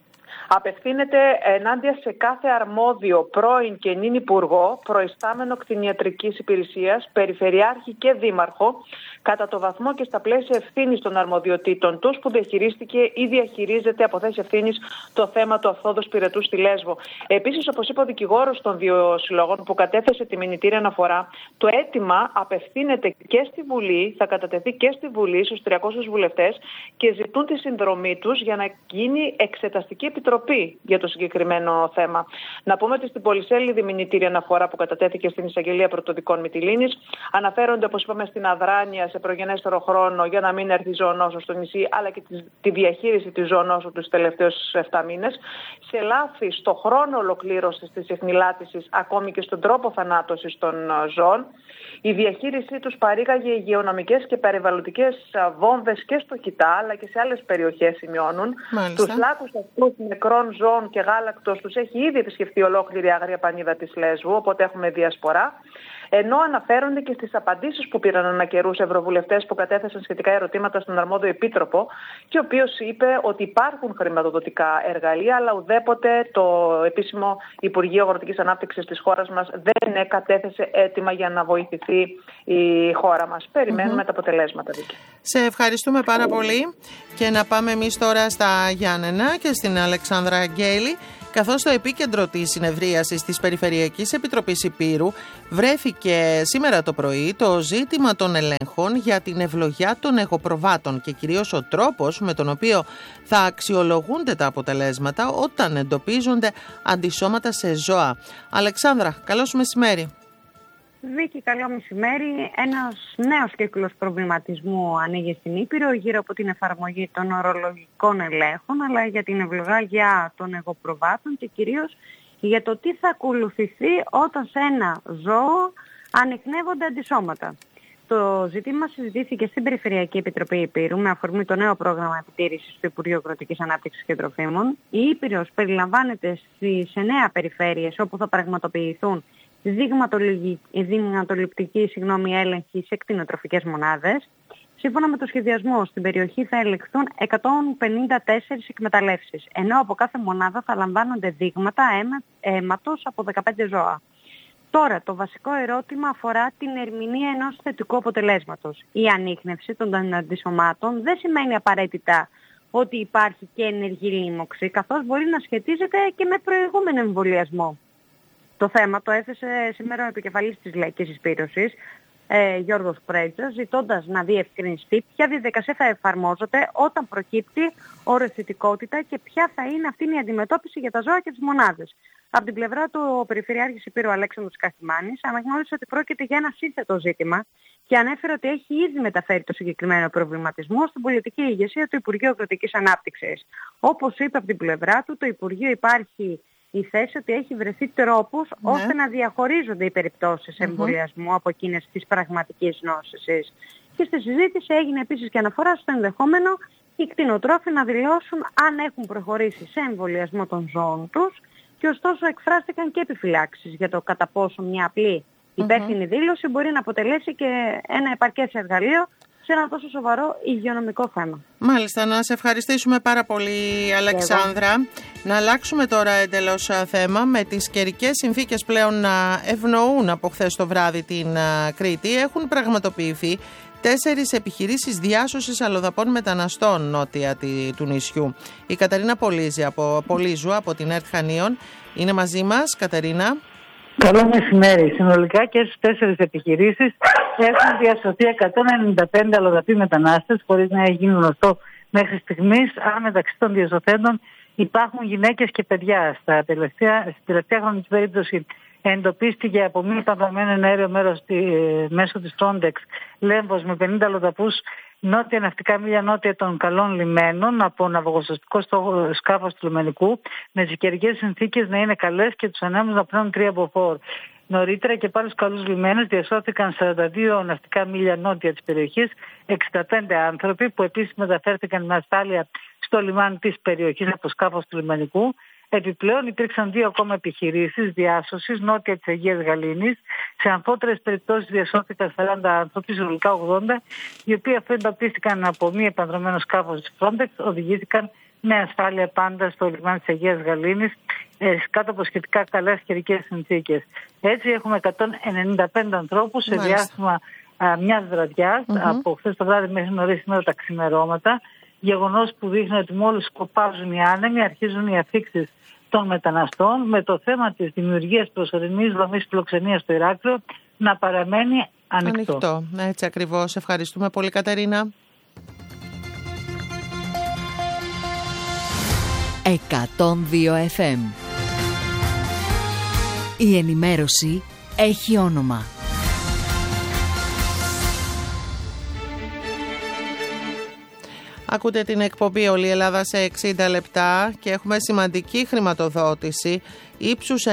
Speaker 12: Απευθύνεται ενάντια σε κάθε αρμόδιο πρώην και νυν υπουργό, προϊστάμενο κτηνιατρικής υπηρεσίας, περιφερειάρχη και δήμαρχο, κατά το βαθμό και στα πλαίσια ευθύνης των αρμοδιοτήτων τους, που διαχειρίστηκε ή διαχειρίζεται από θέση ευθύνης το θέμα του αυθόδους πυρετού στη Λέσβο. Επίσης, όπως είπε ο δικηγόρος των δύο συλλόγων που κατέθεσε τη μηνυτήρια αναφορά, το αίτημα απευθύνεται και στη Βουλή, θα κατατεθεί και στη Βουλή στους 300 βουλευτές και ζητούν τη συνδρομή τους για να γίνει εξεταστική επιτροπή για το συγκεκριμένο θέμα. Να πούμε ότι στην πολυσέλιδη μηνυτήρια αναφορά που κατατέθηκε στην Εισαγγελία Πρωτοδικών Μυτιλήνης αναφέρονται, όπως είπαμε, στην αδράνεια σε προγενέστερο χρόνο για να μην έρθει ζωονόσο στο νησί, αλλά και τη διαχείριση της ζωονόσου τους τελευταίους 7 μήνες, σε λάθη στο χρόνο ολοκλήρωσης της εχνηλάτησης, ακόμη και στον τρόπο θανάτωσης των ζώων. Η διαχείρισή τους παρήγαγε υγειονομικές και περιβαλλοντικές βόμβες και στο Κιτά, αλλά και σε άλλες περιοχές σημειώνουν. Τους λάκους αυτούς νεκρών ζώων και γάλακτος τους έχει ήδη επισκεφτεί ολόκληρη η Άγρια Πανίδα της Λέσβου, οπότε έχουμε διασπορά. Ενώ αναφέρονται και στις απαντήσεις που πήραν ανά καιρούς ευρωβουλευτές που κατέθεσαν σχετικά ερωτήματα στον αρμόδιο επίτροπο, και ο οποίος είπε ότι υπάρχουν χρηματοδοτικά εργαλεία, αλλά ουδέποτε το επίσημο Υπουργείο Αγροτικής Ανάπτυξης της χώρας μας δεν κατέθεσε έτοιμα για να βοηθηθεί η χώρα μας. Περιμένουμε τα αποτελέσματα, Βίκη.
Speaker 1: Σε ευχαριστούμε πάρα πολύ και να πάμε εμείς τώρα στα Γιάννενα και στην Αλεξάνδρα Αγγέλη, καθώς στο επίκεντρο της συνεδρίασης της Περιφερειακής Επιτροπής Ηπείρου βρέθηκε σήμερα το πρωί το ζήτημα των ελέγχων για την ευλογιά των εγωπροβάτων και κυρίως ο τρόπος με τον οποίο θα αξιολογούνται τα αποτελέσματα όταν εντοπίζονται αντισώματα σε ζώα. Αλεξάνδρα, καλό σου μεσημέρι.
Speaker 13: Βίκη, καλό μεσημέρι. Ένας νέος κύκλος προβληματισμού ανοίγει στην Ήπειρο γύρω από την εφαρμογή των ορολογικών ελέγχων, αλλά για την ευλογία των εγωπροβάτων και κυρίως για το τι θα ακολουθηθεί όταν σε ένα ζώο ανιχνεύονται αντισώματα. Το ζήτημα συζητήθηκε στην Περιφερειακή Επιτροπή Ηπείρου με αφορμή το νέο πρόγραμμα επιτήρησης του Υπουργείου Αγροτικής Ανάπτυξης και Τροφίμων. Η Ήπειρος περιλαμβάνεται στις 9 περιφέρειες όπου θα πραγματοποιηθούν δειγματοληπτική έλεγχη σε κτηνοτροφικές μονάδες. Σύμφωνα με το σχεδιασμό, στην περιοχή θα ελεγχθούν 154 εκμεταλλεύσεις, ενώ από κάθε μονάδα θα λαμβάνονται δείγματα αίματος από 15 ζώα. Τώρα, το βασικό ερώτημα αφορά την ερμηνεία ενός θετικού αποτελέσματος. Η ανίχνευση των αντισωμάτων δεν σημαίνει απαραίτητα ότι υπάρχει και ενεργή λίμωξη, καθώς μπορεί να σχετίζεται και με προηγούμενο εμβολιασμό. Το θέμα το έθεσε σήμερα ο επικεφαλής της Λαϊκής Εισπήρωσης, Γιώργος Πρέτσας, ζητώντας να διευκρινιστεί ποια διαδικασία θα εφαρμόζεται όταν προκύπτει οροθετικότητα και ποια θα είναι αυτή η αντιμετώπιση για τα ζώα και τις μονάδες. Από την πλευρά του, ο Περιφερειάρχης Ηπείρου Αλέξανδρος Καχημάνης αναγνώρισε ότι πρόκειται για ένα σύνθετο ζήτημα και ανέφερε ότι έχει ήδη μεταφέρει το συγκεκριμένο προβληματισμό στην πολιτική ηγεσία του Υπουργείου Αγροτικής Ανάπτυξης. Όπως είπε από την πλευρά του, το Υπουργείο υπάρχει η θέση ότι έχει βρεθεί τρόπος ώστε να διαχωρίζονται οι περιπτώσεις εμβολιασμού από εκείνες της πραγματικής νόσησης. Και στη συζήτηση έγινε επίσης και αναφορά στο ενδεχόμενο οι κτηνοτρόφοι να δηλώσουν αν έχουν προχωρήσει σε εμβολιασμό των ζώων τους, και ωστόσο εκφράστηκαν και επιφυλάξεις για το κατά πόσο μια απλή υπεύθυνη δήλωση μπορεί να αποτελέσει και ένα επαρκές εργαλείο σε ένα τόσο σοβαρό υγειονομικό θέμα.
Speaker 1: Μάλιστα, να σε ευχαριστήσουμε πάρα πολύ, Αλεξάνδρα. Να αλλάξουμε τώρα εντελώς θέμα. Με τις καιρικές συνθήκες πλέον να ευνοούν από χθες το βράδυ την Κρήτη, έχουν πραγματοποιηθεί 4 επιχειρήσεις διάσωσης αλλοδαπών μεταναστών νότια του νησιού. Η Κατερίνα Πολύζου από την ΕΡΤ Χανίων είναι μαζί μας. Κατερίνα.
Speaker 14: Καλό μεσημέρι. Συνολικά και στις 4 επιχειρήσεις έχουν διασωθεί 195 αλλοδαποί μετανάστες, χωρίς να γίνει γνωστό μέχρι στιγμής αν μεταξύ των διασωθέντων υπάρχουν γυναίκες και παιδιά. Στην τελευταία χρονική περίπτωση εντοπίστηκε από μη επανδρομένο ένα αέριο μέρος μέσω της Frontex Λέμβος με 50 αλλοδαπούς νότια ναυτικά μίλια νότια των καλών λιμένων από ναυαγοσωστικό σκάφος του λιμενικού, με τις καιρικές συνθήκες να είναι καλές και τους ανέμους να πλέουν 3 μποφόρ. Νωρίτερα και πάλι στους καλούς λιμένες διασώθηκαν 42 ναυτικά μίλια νότια της περιοχής, 65 άνθρωποι που επίσης μεταφέρθηκαν με ασφάλεια στο λιμάνι της περιοχής από σκάφος του λιμενικού. Επιπλέον υπήρξαν 2 ακόμα επιχειρήσεις διάσωσης νότια της Αγίας Γαλήνης. Σε αμφότερες περιπτώσεις διασώθηκαν 40 άνθρωποι, συνολικά 80, οι οποίοι αφού εντοπίστηκαν από μη επανδρομένο σκάφος της Frontex οδηγήθηκαν με ασφάλεια πάντα στο λιμάνι της Αγίας Γαλήνης, κάτω από σχετικά καλές καιρικές συνθήκες. Έτσι έχουμε 195 ανθρώπους σε διάστημα μιας βραδιάς, από χθες το βράδυ μέχρι νωρίς σήμερα τα ξημερώματα. Γεγονός που δείχνει ότι μόλις σκοπάζουν οι άνεμοι, αρχίζουν οι αφήξεις των μεταναστών, με το θέμα της δημιουργίας προσωρινής δομής φιλοξενίας στο Ηράκλειο να παραμένει ανοιχτό.
Speaker 1: Έτσι ακριβώς. Ευχαριστούμε πολύ, Κατερίνα.
Speaker 15: 102 FM. Η ενημέρωση έχει όνομα.
Speaker 1: Ακούτε την εκπομπή «Όλη η Ελλάδα σε 60 λεπτά» και έχουμε σημαντική χρηματοδότηση ύψους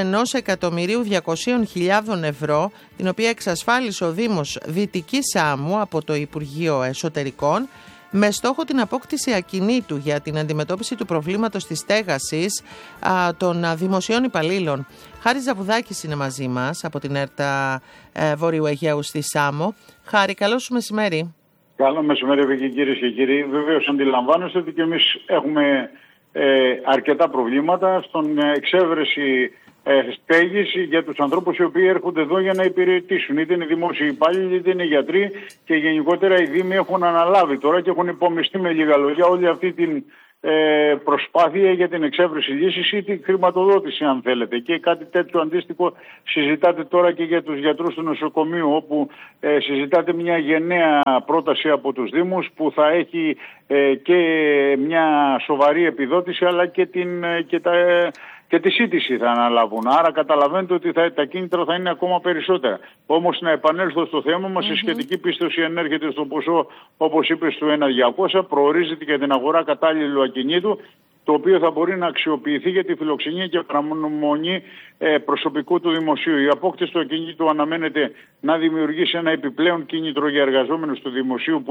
Speaker 1: 1.200.000 ευρώ, την οποία εξασφάλισε ο Δήμος Δυτικής Σάμου από το Υπουργείο Εσωτερικών, με στόχο την απόκτηση ακινήτου για την αντιμετώπιση του προβλήματος της στέγασης των δημοσίων υπαλλήλων. Χάρης Ζαβουδάκης είναι μαζί μας από την ΕΡΤΑ Βόρειου Αιγαίου στη Σάμο. Χάρη, καλό σου μεσημέρι.
Speaker 16: Καλό μεσημέρι, κυρίες και κύριοι. Βεβαίως αντιλαμβάνεστε ότι και εμείς έχουμε αρκετά προβλήματα στον εξέβρεση στέγης για τους ανθρώπους οι οποίοι έρχονται εδώ για να υπηρετήσουν. Είτε είναι δημόσιοι υπάλληλοι, είτε είναι γιατροί, και γενικότερα οι Δήμοι έχουν αναλάβει τώρα και έχουν υπομειστεί με λίγα λόγια όλη αυτή την προσπάθεια για την εξέβρεση λύσης ή την χρηματοδότηση, αν θέλετε. Και κάτι τέτοιο αντίστοιχο συζητάτε τώρα και για τους γιατρούς του νοσοκομείου, όπου συζητάτε μια γενναία πρόταση από τους Δήμους που θα έχει και μια σοβαρή επιδότηση, αλλά και τη σύντηση θα αναλάβουν. Άρα καταλαβαίνετε ότι τα κίνητρα θα είναι ακόμα περισσότερα. Όμως να επανέλθω στο θέμα μας, η σχετική πίστοση ενέρχεται στο ποσό, όπως είπες, του 1.200, προορίζεται για την αγορά κατάλληλου ακινήτου, το οποίο θα μπορεί να αξιοποιηθεί για τη φιλοξενία και παραμονή προσωπικού του δημοσίου. Η απόκτηση του ακινήτου αναμένεται να δημιουργήσει ένα επιπλέον κίνητρο για εργαζόμενους του δημοσίου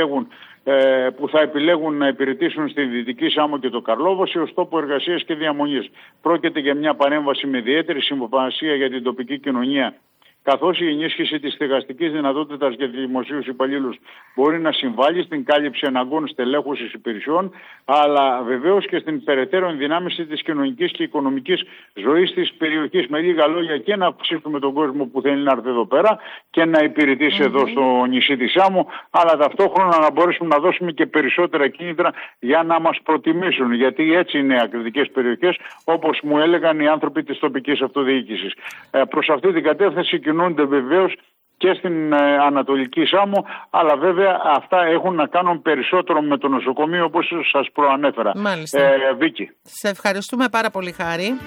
Speaker 16: που θα επιλέγουν να υπηρετήσουν στη Δυτική Σάμο και το Καρλόβοσι ως τόπο εργασίας και διαμονής. Πρόκειται για μια παρέμβαση με ιδιαίτερη συμβασία για την τοπική κοινωνία, καθώς η ενίσχυση της στεγαστικής δυνατότητας για τους δημοσίους υπαλλήλους μπορεί να συμβάλλει στην κάλυψη αναγκών στελέχωσης υπηρεσιών, αλλά βεβαίως και στην περαιτέρω ενδυνάμιση της κοινωνικής και οικονομικής ζωής της περιοχής. Με λίγα λόγια, και να αυξήσουμε τον κόσμο που θέλει να έρθει εδώ πέρα και να υπηρετήσει εδώ στο νησί της Σάμου, αλλά ταυτόχρονα να μπορέσουμε να δώσουμε και περισσότερα κίνητρα για να μας προτιμήσουν. Γιατί έτσι είναι ακριτικές περιοχές, όπως μου έλεγαν οι άνθρωποι της τοπικής αυτοδιοίκησης. Προς αυτή την κατεύθυνση κινούνται βεβαίως και στην Ανατολική Σάμο, αλλά βέβαια αυτά έχουν να κάνουν περισσότερο με το νοσοκομείο, όπως σας προανέφερα.
Speaker 1: Μάλιστα.
Speaker 16: Βίκη.
Speaker 1: Σε ευχαριστούμε πάρα πολύ, Χάρη.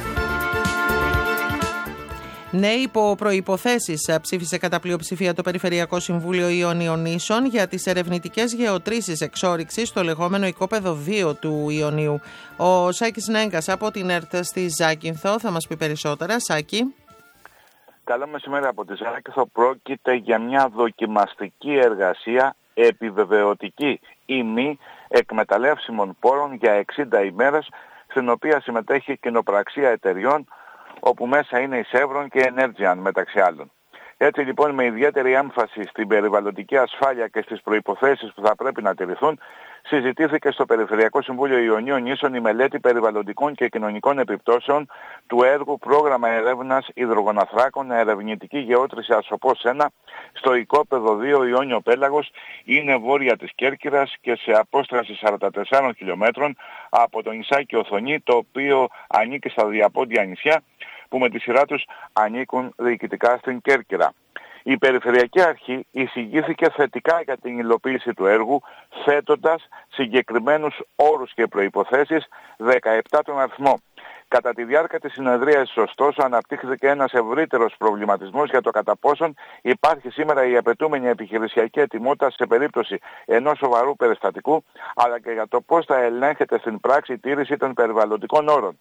Speaker 1: Ναι, υπό προϋποθέσεις ψήφισε κατά πλειοψηφία το Περιφερειακό Συμβούλιο Ιωνίων Νήσων για τις ερευνητικές γεωτρήσεις εξόρυξης στο λεγόμενο οικόπεδο 2 του Ιωνίου. Ο Σάκης Νέγκας από την ΕΡΤ στη Ζάκυνθο θα μας πει περισσότερα. Σάκη.
Speaker 17: Καλό μεσημέρι από τη Ζάκυνθο. Πρόκειται για μια δοκιμαστική εργασία επιβεβαιωτική ή μη εκμεταλλεύσιμων πόρων για 60 ημέρες, στην οποία συμμετέχει κοινοπραξία εταιριών, όπου μέσα είναι η Chevron και η Energean μεταξύ άλλων. Έτσι λοιπόν, με ιδιαίτερη έμφαση στην περιβαλλοντική ασφάλεια και στις προϋποθέσεις που θα πρέπει να τηρηθούν, συζητήθηκε στο Περιφερειακό Συμβούλιο Ιωνίων Νήσων η μελέτη περιβαλλοντικών και κοινωνικών επιπτώσεων του έργου Πρόγραμμα Ερεύνας Υδρογοναθράκων Ερευνητική Γεώτρηση Ασοπός 1 στο οικόπεδο 2 Ιόνιο Πέλαγος, είναι βόρεια της Κέρκυρας και σε απόσταση 44 χιλιόμετρων από το νησάκι Οθονή, το οποίο ανήκει στα διαπόντια νησιά, που με τη σειρά τους ανήκουν διοικητικά στην Κέρκυρα. Η Περιφερειακή Αρχή εισηγήθηκε θετικά για την υλοποίηση του έργου, θέτοντας συγκεκριμένους όρους και προϋποθέσεις, 17 τον αριθμό. Κατά τη διάρκεια της συνεδρίας, ωστόσο, αναπτύχθηκε ένας ευρύτερος προβληματισμός για το κατά πόσον υπάρχει σήμερα η απαιτούμενη επιχειρησιακή ετοιμότητα σε περίπτωση ενός σοβαρού περιστατικού, αλλά και για το πώς θα ελέγχεται στην πράξη η τήρηση των περιβαλλοντικών όρων.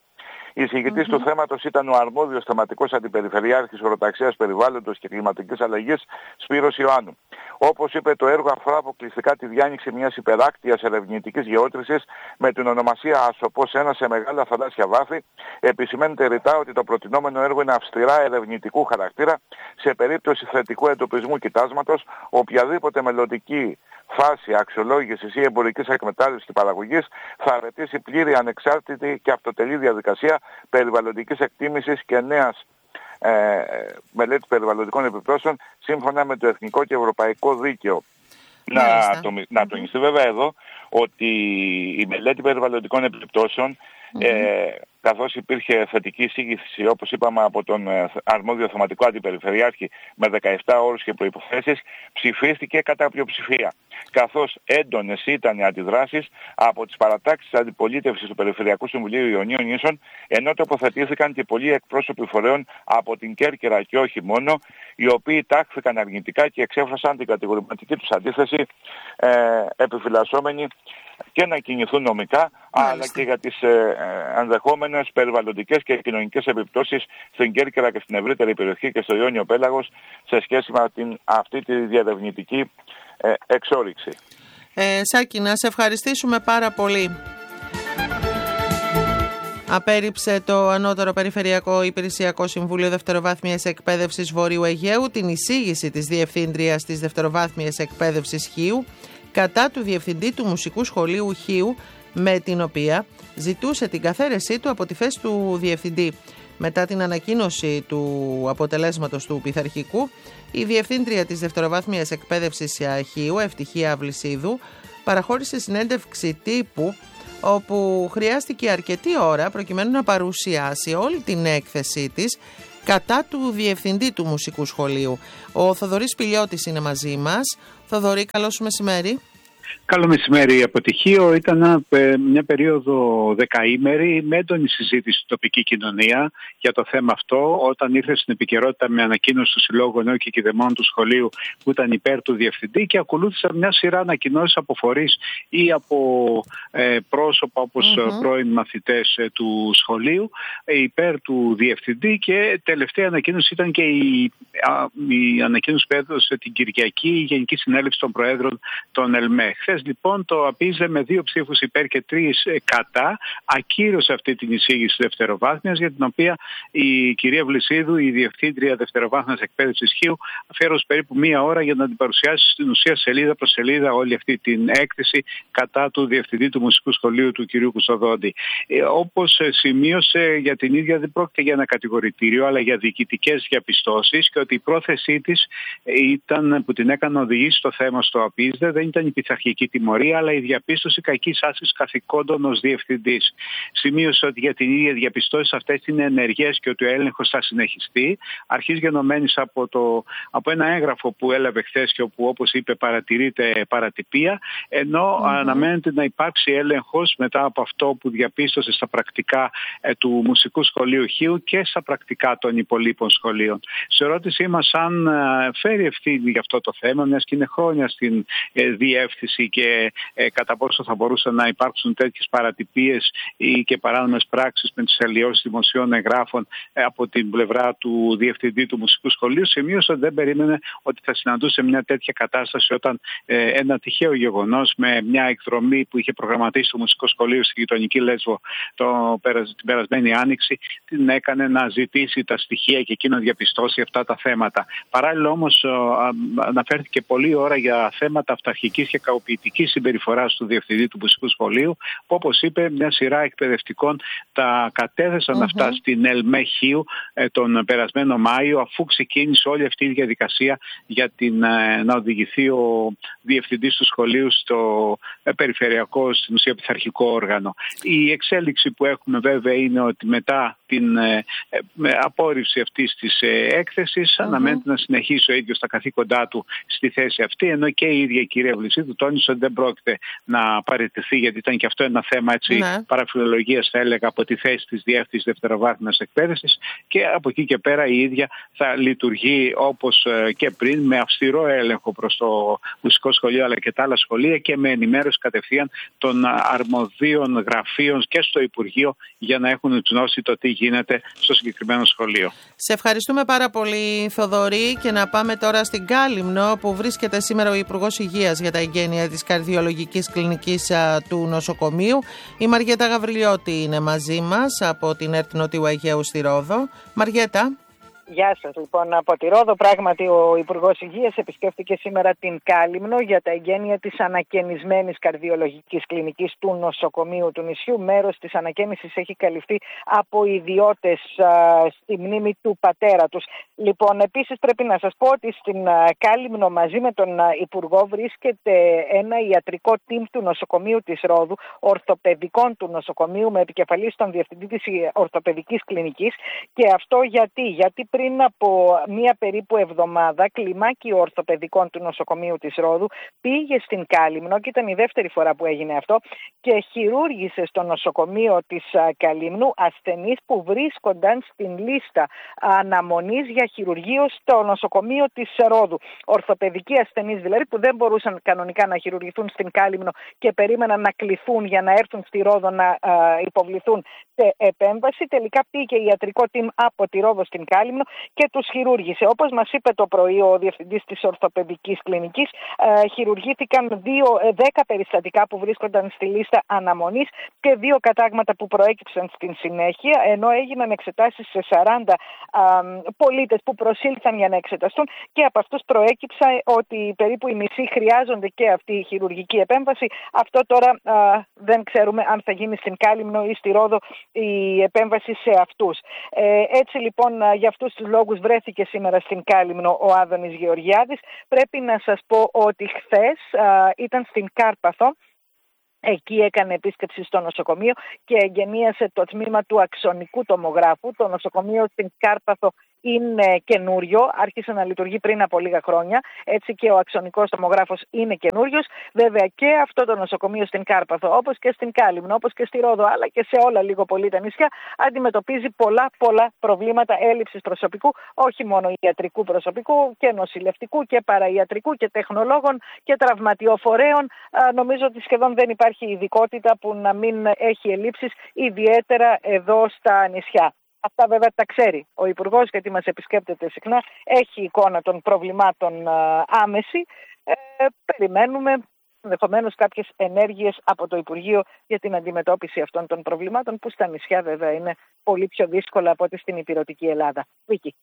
Speaker 17: Εισηγητής του θέματος ήταν ο αρμόδιος θεματικός αντιπεριφερειάρχης Οροταξίας Περιβάλλοντος και Κλιματικής Αλλαγής Σπύρος Ιωάννου. Όπως είπε, το έργο αφορά αποκλειστικά τη διάνοιξη μιας υπεράκτιας ερευνητικής γεώτρησης με την ονομασία Ασοπός 1 σε μεγάλα θαλάσσια βάθη. Επισημαίνεται ρητά ότι το προτινόμενο έργο είναι αυστηρά ερευνητικού χαρακτήρα. Σε περίπτωση θετικού εντοπισμού κοιτάσματος, οποιαδήποτε μελλοντική φάση αξιολόγησης ή εμπορικής εκμετάλλευσης και παραγωγής θα απαιτήσει πλήρη, ανεξάρτητη και αυτοτελή διαδικασία περιβαλλοντικής εκτίμησης και νέας μελέτη περιβαλλοντικών επιπτώσεων σύμφωνα με το εθνικό και ευρωπαϊκό δίκαιο. Να τονιστεί βέβαια εδώ ότι η μελέτη περιβαλλοντικών επιπτώσεων, καθώς υπήρχε θετική εισήγηση, όπως είπαμε, από τον αρμόδιο θεματικό αντιπεριφερειάρχη με 17 όρους και προϋποθέσεις, ψηφίστηκε κατά πλειοψηφία. Καθώς έντονες ήταν οι αντιδράσεις από τις παρατάξεις αντιπολίτευσης του Περιφερειακού Συμβουλίου Ιωνίων Νήσων, ενώ τοποθετήθηκαν και πολλοί εκπρόσωποι φορέων από την Κέρκυρα και όχι μόνο, οι οποίοι τάχθηκαν αρνητικά και εξέφρασαν την κατηγορηματική τους αντίθεση, επιφυλασσόμενοι και να κινηθούν νομικά, αλλά και για τις ενδεχόμενες περιβαλλοντικές και κοινωνικές επιπτώσεις στην Κέρκυρα και στην ευρύτερη περιοχή και στο Ιόνιο Πέλαγος σε σχέση με αυτή τη διερευνητική εξόρυξη.
Speaker 1: Σάκη, να σε ευχαριστήσουμε πάρα πολύ. Απέρριψε το Ανώτερο Περιφερειακό Υπηρεσιακό Συμβούλιο Δευτεροβάθμιας Εκπαίδευσης Βορείου Αιγαίου την εισήγηση της Διευθύντριας της Δευτεροβάθμιας Εκπαίδευσης Χίου κατά του Διευθυντή του Μουσικού Σχολείου Χίου, με την οποία ζητούσε την καθαίρεσή του από τη θέση του Διευθυντή. Μετά την ανακοίνωση του αποτελέσματος του πειθαρχικού, η Διευθύντρια της Δευτεροβάθμιας Εκπαίδευσης Χίου, Ευτυχία Βλησίδου, παραχώρησε συνέντευξη τύπου, όπου χρειάστηκε αρκετή ώρα προκειμένου να παρουσιάσει όλη την έκθεσή της κατά του Διευθυντή του Μουσικού Σχολείου. Ο Θοδωρής Πηλιώτης είναι μαζί μας. Θοδωρή, καλό σου μεσημέρι.
Speaker 18: Καλό μεσημέρι. Αποτυχίο ήταν μια περίοδο δεκαήμερη με έντονη συζήτηση στην τοπική κοινωνία για το θέμα αυτό, όταν ήρθε στην επικαιρότητα με ανακοίνωση του Συλλόγου Νέων και Κηδεμόνων του σχολείου που ήταν υπέρ του Διευθυντή, και ακολούθησαν μια σειρά ανακοινώσεις από φορείς ή από πρόσωπα όπως πρώην μαθητές του σχολείου υπέρ του Διευθυντή, και τελευταία ανακοίνωση ήταν και η ανακοίνωση που έδωσε την Κυριακή η Γενική Συνέλευση των Προέδρων των ΕΛΜΕ. Χθες λοιπόν το ΑΠΙΖΕ με 2 ψήφους υπέρ και 3 κατά ακύρωσε αυτή την εισήγηση δευτεροβάθμιας, για την οποία η κυρία Βλησίδου, η Διευθύντρια Δευτεροβάθμιας Εκπαίδευσης Χίου, αφιέρωσε περίπου 1 ώρα για να την παρουσιάσει στην ουσία σελίδα προς σελίδα όλη αυτή την έκθεση κατά του Διευθυντή του Μουσικού Σχολείου, του κυρίου Κουστοδόντη. Όπως σημείωσε, για την ίδια δεν πρόκειται για ένα κατηγορητήριο, αλλά για διοικητικές διαπιστώσεις, και ότι η πρόθεσή της ήταν, που την έκανε να οδηγήσει το θέμα στο ΑΠΙΖΕ, δεν ήταν η πειθαρχική τιμωρία, αλλά η διαπίστωση κακής άσκησης καθηκόντων ως διευθυντής. Σημείωσε ότι για την ίδια διαπιστώσεις αυτές είναι ενεργές και ότι ο έλεγχος θα συνεχιστεί, αρχής γενομένης από ένα έγγραφο που έλαβε χθες και όπου, όπως είπε, παρατηρείται παρατυπία, ενώ αναμένεται να υπάρξει έλεγχος μετά από αυτό που διαπίστωσε στα πρακτικά του Μουσικού Σχολείου Χίου και στα πρακτικά των υπολείπων σχολείων. Σε ερώτησή μας αν φέρει ευθύνη για αυτό το θέμα, μιας και είναι χρόνια στην διεύθυνση, και κατά πόσο θα μπορούσαν να υπάρξουν τέτοιες παρατυπίες ή και παράνομες πράξεις με τις αλλοιώσεις δημοσίων εγγράφων από την πλευρά του Διευθυντή του Μουσικού Σχολείου, σημείωσε ότι δεν περίμενε ότι θα συναντούσε μια τέτοια κατάσταση όταν ένα τυχαίο γεγονός με μια εκδρομή που είχε προγραμματίσει το Μουσικό Σχολείο στη γειτονική Λέσβο την περασμένη Άνοιξη την έκανε να ζητήσει τα στοιχεία και εκείνο να διαπιστώσει αυτά τα θέματα. Παράλληλα όμως αναφέρθηκε πολλή ώρα για θέματα αυταρχικής και κακοποιητικής συμπεριφοράς του Διευθυντή του Μουσικού Σχολείου, που, όπως είπε, μια σειρά εκπαιδευτικών τα κατέθεσαν αυτά στην ΕΛΜΕ Χίου τον περασμένο Μάιο, αφού ξεκίνησε όλη αυτή η διαδικασία για να οδηγηθεί ο Διευθυντής του σχολείου στο περιφερειακό, στην ουσία πειθαρχικό όργανο. Η εξέλιξη που έχουμε βέβαια είναι ότι μετά την απόρριψη αυτής της έκθεσης αναμένεται να συνεχίσει ο ίδιος τα καθήκοντά του στη θέση αυτή, ενώ και η ίδια η κυρία Βλησίδου τόνισε διευκρίνησε ότι δεν πρόκειται να παραιτηθεί, γιατί ήταν και αυτό ένα θέμα παραφιλολογίας, θα έλεγα, από τη θέση της Διεύθυνσης Δευτεροβάθμιας Εκπαίδευσης, και από εκεί και πέρα η ίδια θα λειτουργεί όπως και πριν, με αυστηρό έλεγχο προς το μουσικό σχολείο αλλά και τα άλλα σχολεία, και με ενημέρωση κατευθείαν των αρμοδίων γραφείων και στο Υπουργείο, για να έχουν γνώση το τι γίνεται στο συγκεκριμένο σχολείο.
Speaker 1: Σε ευχαριστούμε πάρα πολύ, Θοδωρή, και να πάμε τώρα στην Κάλυμνο, που βρίσκεται σήμερα ο Υπουργός Υγείας για τα εγγένεια της Καρδιολογικής Κλινικής του νοσοκομείου. Η Μαριέτα Γαβριλιώτη είναι μαζί μας από την ΕΡΤ Νοτιού Αιγαίου στη Ρόδο. Μαριέτα.
Speaker 19: Γεια σας. Λοιπόν, από τη Ρόδο, πράγματι ο Υπουργός Υγείας επισκέφθηκε σήμερα την Κάλυμνο για τα εγγένεια της ανακαινισμένης καρδιολογικής κλινικής του νοσοκομείου του νησιού. Μέρος της ανακαίνησης έχει καλυφθεί από ιδιώτες στη μνήμη του πατέρα τους. Λοιπόν, επίσης πρέπει να σας πω ότι στην Κάλυμνο μαζί με τον Υπουργό βρίσκεται ένα ιατρικό team του νοσοκομείου της Ρόδου, ορθοπαιδικών του νοσοκομείου, με επικεφαλής τον διευθυντή της ορθοπαιδικής κλινικής. Και αυτό γιατί πριν από μία περίπου εβδομάδα, κλιμάκιο ορθοπαιδικών του νοσοκομείου της Ρόδου πήγε στην Κάλυμνο, και ήταν η δεύτερη φορά που έγινε αυτό, και χειρούργησε στο νοσοκομείο της Καλύμνου ασθενείς που βρίσκονταν στην λίστα αναμονής για χειρουργείο στο νοσοκομείο της Ρόδου. Ορθοπαιδικοί ασθενείς δηλαδή, που δεν μπορούσαν κανονικά να χειρουργηθούν στην Κάλυμνο και περίμεναν να κληθούν για να έρθουν στη Ρόδο να υποβληθούν σε επέμβαση. Τελικά πήγε ιατρικό team από τη Ρόδο στην Κάλυμνο και τους χειρούργησε. Όπως μας είπε το πρωί ο διευθυντής της ορθοπαιδικής κλινικής, χειρουργήθηκαν 10 περιστατικά που βρίσκονταν στη λίστα αναμονής και 2 κατάγματα που προέκυψαν στην συνέχεια, ενώ έγιναν εξετάσεις σε 40 πολίτες που προσήλθαν για να εξεταστούν, και από αυτούς προέκυψε ότι περίπου οι μισοί χρειάζονται και αυτή η χειρουργική επέμβαση. Αυτό τώρα δεν ξέρουμε αν θα γίνει στην Κάλυμνο ή στη Ρόδο η επέμβαση σε αυτούς. Έτσι λοιπόν, για αυτούς τους λόγους βρέθηκε σήμερα στην Κάλυμνο ο Άδωνης Γεωργιάδης. Πρέπει να σας πω ότι χθες ήταν στην Κάρπαθο. Εκεί έκανε επίσκεψη στο νοσοκομείο και εγγενίασε το τμήμα του αξονικού τομογράφου. Το νοσοκομείο στην Κάρπαθο είναι καινούριο, άρχισε να λειτουργεί πριν από λίγα χρόνια, έτσι και ο αξονικός τομογράφος είναι καινούριος. Βέβαια και αυτό το νοσοκομείο στην Κάρπαθο, όπως και στην Κάλυμνο, όπως και στη Ρόδο, αλλά και σε όλα λίγο πολύ τα νησιά, αντιμετωπίζει πολλά προβλήματα έλλειψης προσωπικού, όχι μόνο ιατρικού προσωπικού, και νοσηλευτικού και παραϊατρικού και τεχνολόγων και τραυματιοφορέων. Νομίζω ότι σχεδόν δεν υπάρχει ειδικότητα που να μην έχει ελλείψεις, ιδιαίτερα εδώ στα νησιά. Αυτά βέβαια τα ξέρει ο Υπουργός, γιατί μας επισκέπτεται συχνά, έχει εικόνα των προβλημάτων άμεση. Περιμένουμε ενδεχομένως κάποιες ενέργειες από το Υπουργείο για την αντιμετώπιση αυτών των προβλημάτων, που στα νησιά βέβαια είναι πολύ πιο δύσκολα από ό,τι στην ηπειρωτική Ελλάδα. Βίκη.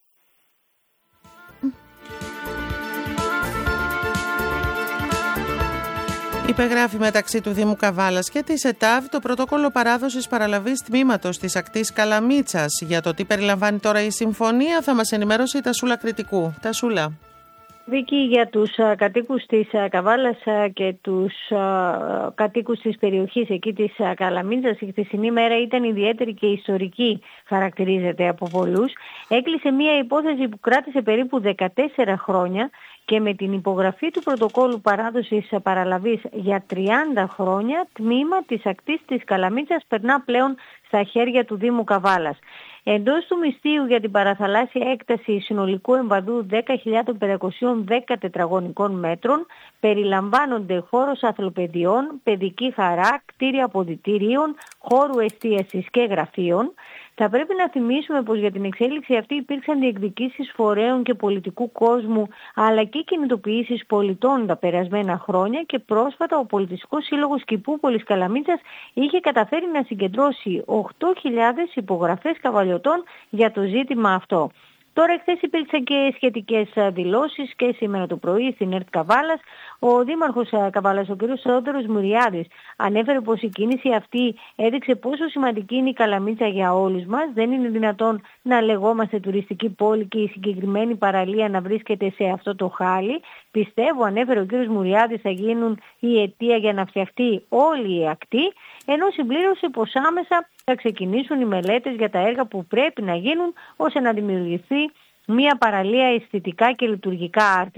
Speaker 1: Υπεγράφει μεταξύ του Δήμου Καβάλας και της ΕΤΑΒ το πρωτόκολλο παράδοσης παραλαβής τμήματος της ακτής Καλαμίτσας. Για το τι περιλαμβάνει τώρα η συμφωνία θα μας ενημερώσει η Τασούλα Κρητικού. Τασούλα.
Speaker 20: Βίκη, για τους κατοίκους της Καβάλας και τους κατοίκους της περιοχής εκεί της Καλαμίτσας, η χθεσινή μέρα ήταν ιδιαίτερη και ιστορική, χαρακτηρίζεται από πολλούς. Έκλεισε μια υπόθεση που κράτησε περίπου 14 χρόνια και με την υπογραφή του πρωτοκόλλου παράδοσης παραλαβής για 30 χρόνια, τμήμα της ακτής της Καλαμίτσας περνά πλέον στα χέρια του Δήμου Καβάλας. Εντός του μυστείου για την παραθαλάσσια έκταση συνολικού εμβαδού 10.510 τετραγωνικών μέτρων περιλαμβάνονται χώρος αθλοπαιδιών, παιδική χαρά, κτίρια αποδυτήριων, χώρου εστίασης και γραφείων. Θα πρέπει να θυμίσουμε πως για την εξέλιξη αυτή υπήρξαν διεκδικήσεις φορέων και πολιτικού κόσμου, αλλά και κινητοποιήσεις πολιτών τα περασμένα χρόνια, και πρόσφατα ο Πολιτιστικός Σύλλογος Κηπούπολης Καλαμίτσας είχε καταφέρει να συγκεντρώσει 8.000 υπογραφές καβαλιωτών για το ζήτημα αυτό. Τώρα, χθες υπήρξαν και σχετικές δηλώσεις και σήμερα το πρωί στην ΕΡΤ Καβάλας. Ο Δήμαρχος Καβάλας, ο κ. Θεόδωρος Μουριάδης, ανέφερε πως η κίνηση αυτή έδειξε πόσο σημαντική είναι η Καλαμίτσα για όλους μας. Δεν είναι δυνατόν να λεγόμαστε τουριστική πόλη και η συγκεκριμένη παραλία να βρίσκεται σε αυτό το χάλι. Πιστεύω, ανέφερε ο κ. Μουριάδης, θα γίνουν η αιτία για να φτιαχτεί όλη η ακτή, ενώ συμπλήρωσε πως άμεσα θα ξεκινήσουν οι μελέτες για τα έργα που πρέπει να γίνουν ώστε να δημιουργηθεί μια παραλία αισθητικά και λειτουργικά άρτια.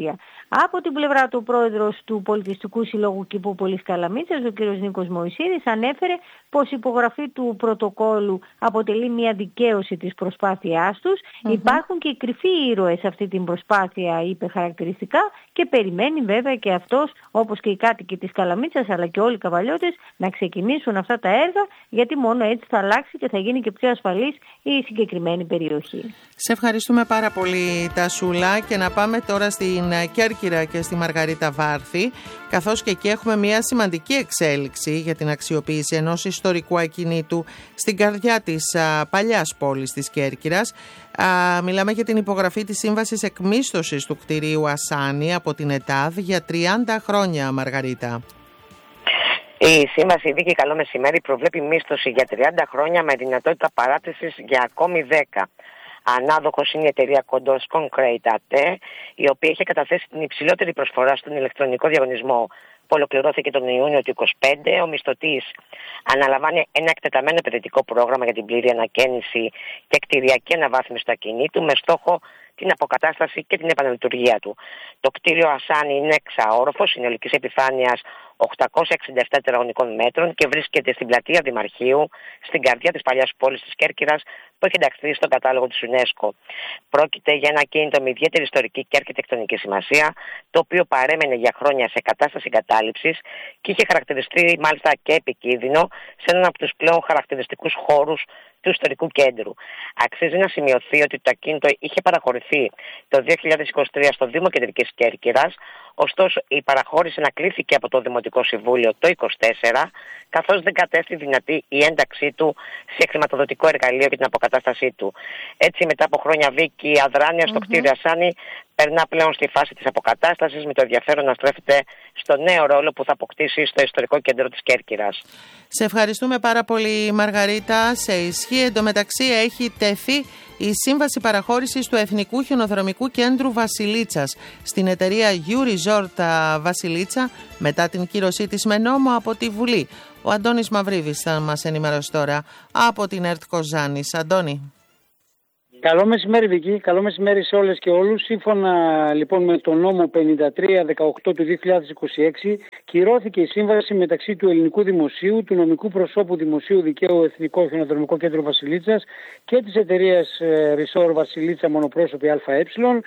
Speaker 20: Από την πλευρά του πρόεδρος του Πολιτιστικού Συλλόγου Κηπούπολης Καλαμίτσας, ο κ. Νίκος Μωυσίδης, ανέφερε πως η υπογραφή του πρωτοκόλου αποτελεί μια δικαίωση της προσπάθειάς τους. Υπάρχουν και κρυφοί ήρωες σε αυτή την προσπάθεια, είπε χαρακτηριστικά, και περιμένει βέβαια και αυτός, όπως και οι κάτοικοι της Καλαμίτσας αλλά και όλοι οι καβαλιώτες, να ξεκινήσουν αυτά τα έργα, γιατί μόνο έτσι θα αλλάξει και θα γίνει και πιο ασφαλής η συγκεκριμένη περιοχή.
Speaker 1: Σε ευχαριστούμε πάρα πολύ, Τασούλα, και να πάμε τώρα στην Κέρκυρα και στη Μαργαρίτα Βάρθη, καθώς και εκεί έχουμε μια σημαντική εξέλιξη για την αξιοποίηση ενός ιστορικού ακινήτου στην καρδιά της παλιάς πόλης της Κέρκυρας. Μιλάμε για την υπογραφή της σύμβασης εκμίσθωσης του κτηρίου Ασάνη από την ΕΤΑΔ για 30 χρόνια, Μαργαρίτα.
Speaker 21: Η σύμβαση Βίκη, καλό μεσημέρι, προβλέπει μίσθωση για 30 χρόνια με δυνατότητα παράτησης για ακόμη 10. Ανάδοχος είναι η εταιρεία Κοντός Concrete AT, η οποία είχε καταθέσει την υψηλότερη προσφορά στον ηλεκτρονικό διαγωνισμό που ολοκληρώθηκε τον Ιούνιο του 2025. Ο μισθωτής αναλαμβάνει ένα εκτεταμένο επενδυτικό πρόγραμμα για την πλήρη ανακαίνιση και κτηριακή αναβάθμιση του ακινήτου με στόχο την αποκατάσταση και την επαναλειτουργία του. Το κτίριο Ασάνη είναι εξαόροφο, συνολικής επιφάνειας 867 τετραγωνικών μέτρων και βρίσκεται στην πλατεία Δημαρχείου, στην καρδιά της παλιάς πόλης της Κέρκυρας, που έχει ενταχθεί στον κατάλογο της UNESCO. Πρόκειται για ένα ακίνητο με ιδιαίτερη ιστορική και αρχιτεκτονική σημασία, το οποίο παρέμενε για χρόνια σε κατάσταση εγκατάλειψης και είχε χαρακτηριστεί μάλιστα και επικίνδυνο σε έναν από τους πλέον χαρακτηριστικούς χώρους του ιστορικού κέντρου. Αξίζει να σημειωθεί ότι το ακίνητο είχε παραχωρηθεί το 2023 στο Δήμο Κεντρικής Κέρκυρας, ωστόσο η παραχώρηση ανακλήθηκε από το Δημοτικό Συμβούλιο το 2024, καθώς δεν κατέστη δυνατή η ένταξή του σε χρηματοδοτικό εργαλείο για την αποκατάστασή του. Έτσι, μετά από χρόνια Βίκη αδράνεια στο κτίριο Ασάνη, περνά πλέον στη φάση της αποκατάστασης, με το ενδιαφέρον να στρέφεται στο νέο ρόλο που θα αποκτήσει στο ιστορικό κέντρο της Κέρκυρας.
Speaker 1: Σε ευχαριστούμε πάρα πολύ, Μαργαρίτα. Σε ισχύ, εντωμεταξύ, έχει τεθεί η σύμβαση παραχώρησης του Εθνικού Χιονοδρομικού Κέντρου Βασιλίτσας στην εταιρεία U-Resort Βασιλίτσα, μετά την κύρωσή της με νόμο από τη Βουλή. Ο Αντώνης Μαυρίδης θα μας ενημερώσει τώρα από την ΕΡΤ Κοζάνης. Αντώνη.
Speaker 22: Καλό μεσημέρι, Βική. Καλό μεσημέρι σε όλες και όλους. Σύμφωνα λοιπόν με τον νόμο 5318 του 2026, κυρώθηκε η σύμβαση μεταξύ του Ελληνικού Δημοσίου, του νομικού προσώπου Δημοσίου Δικαίου Εθνικό Χιονοδρομικό Κέντρο Βασιλίτσας και της εταιρείας Resort Βασιλίτσα Μονοπρόσωπη ΑΕ.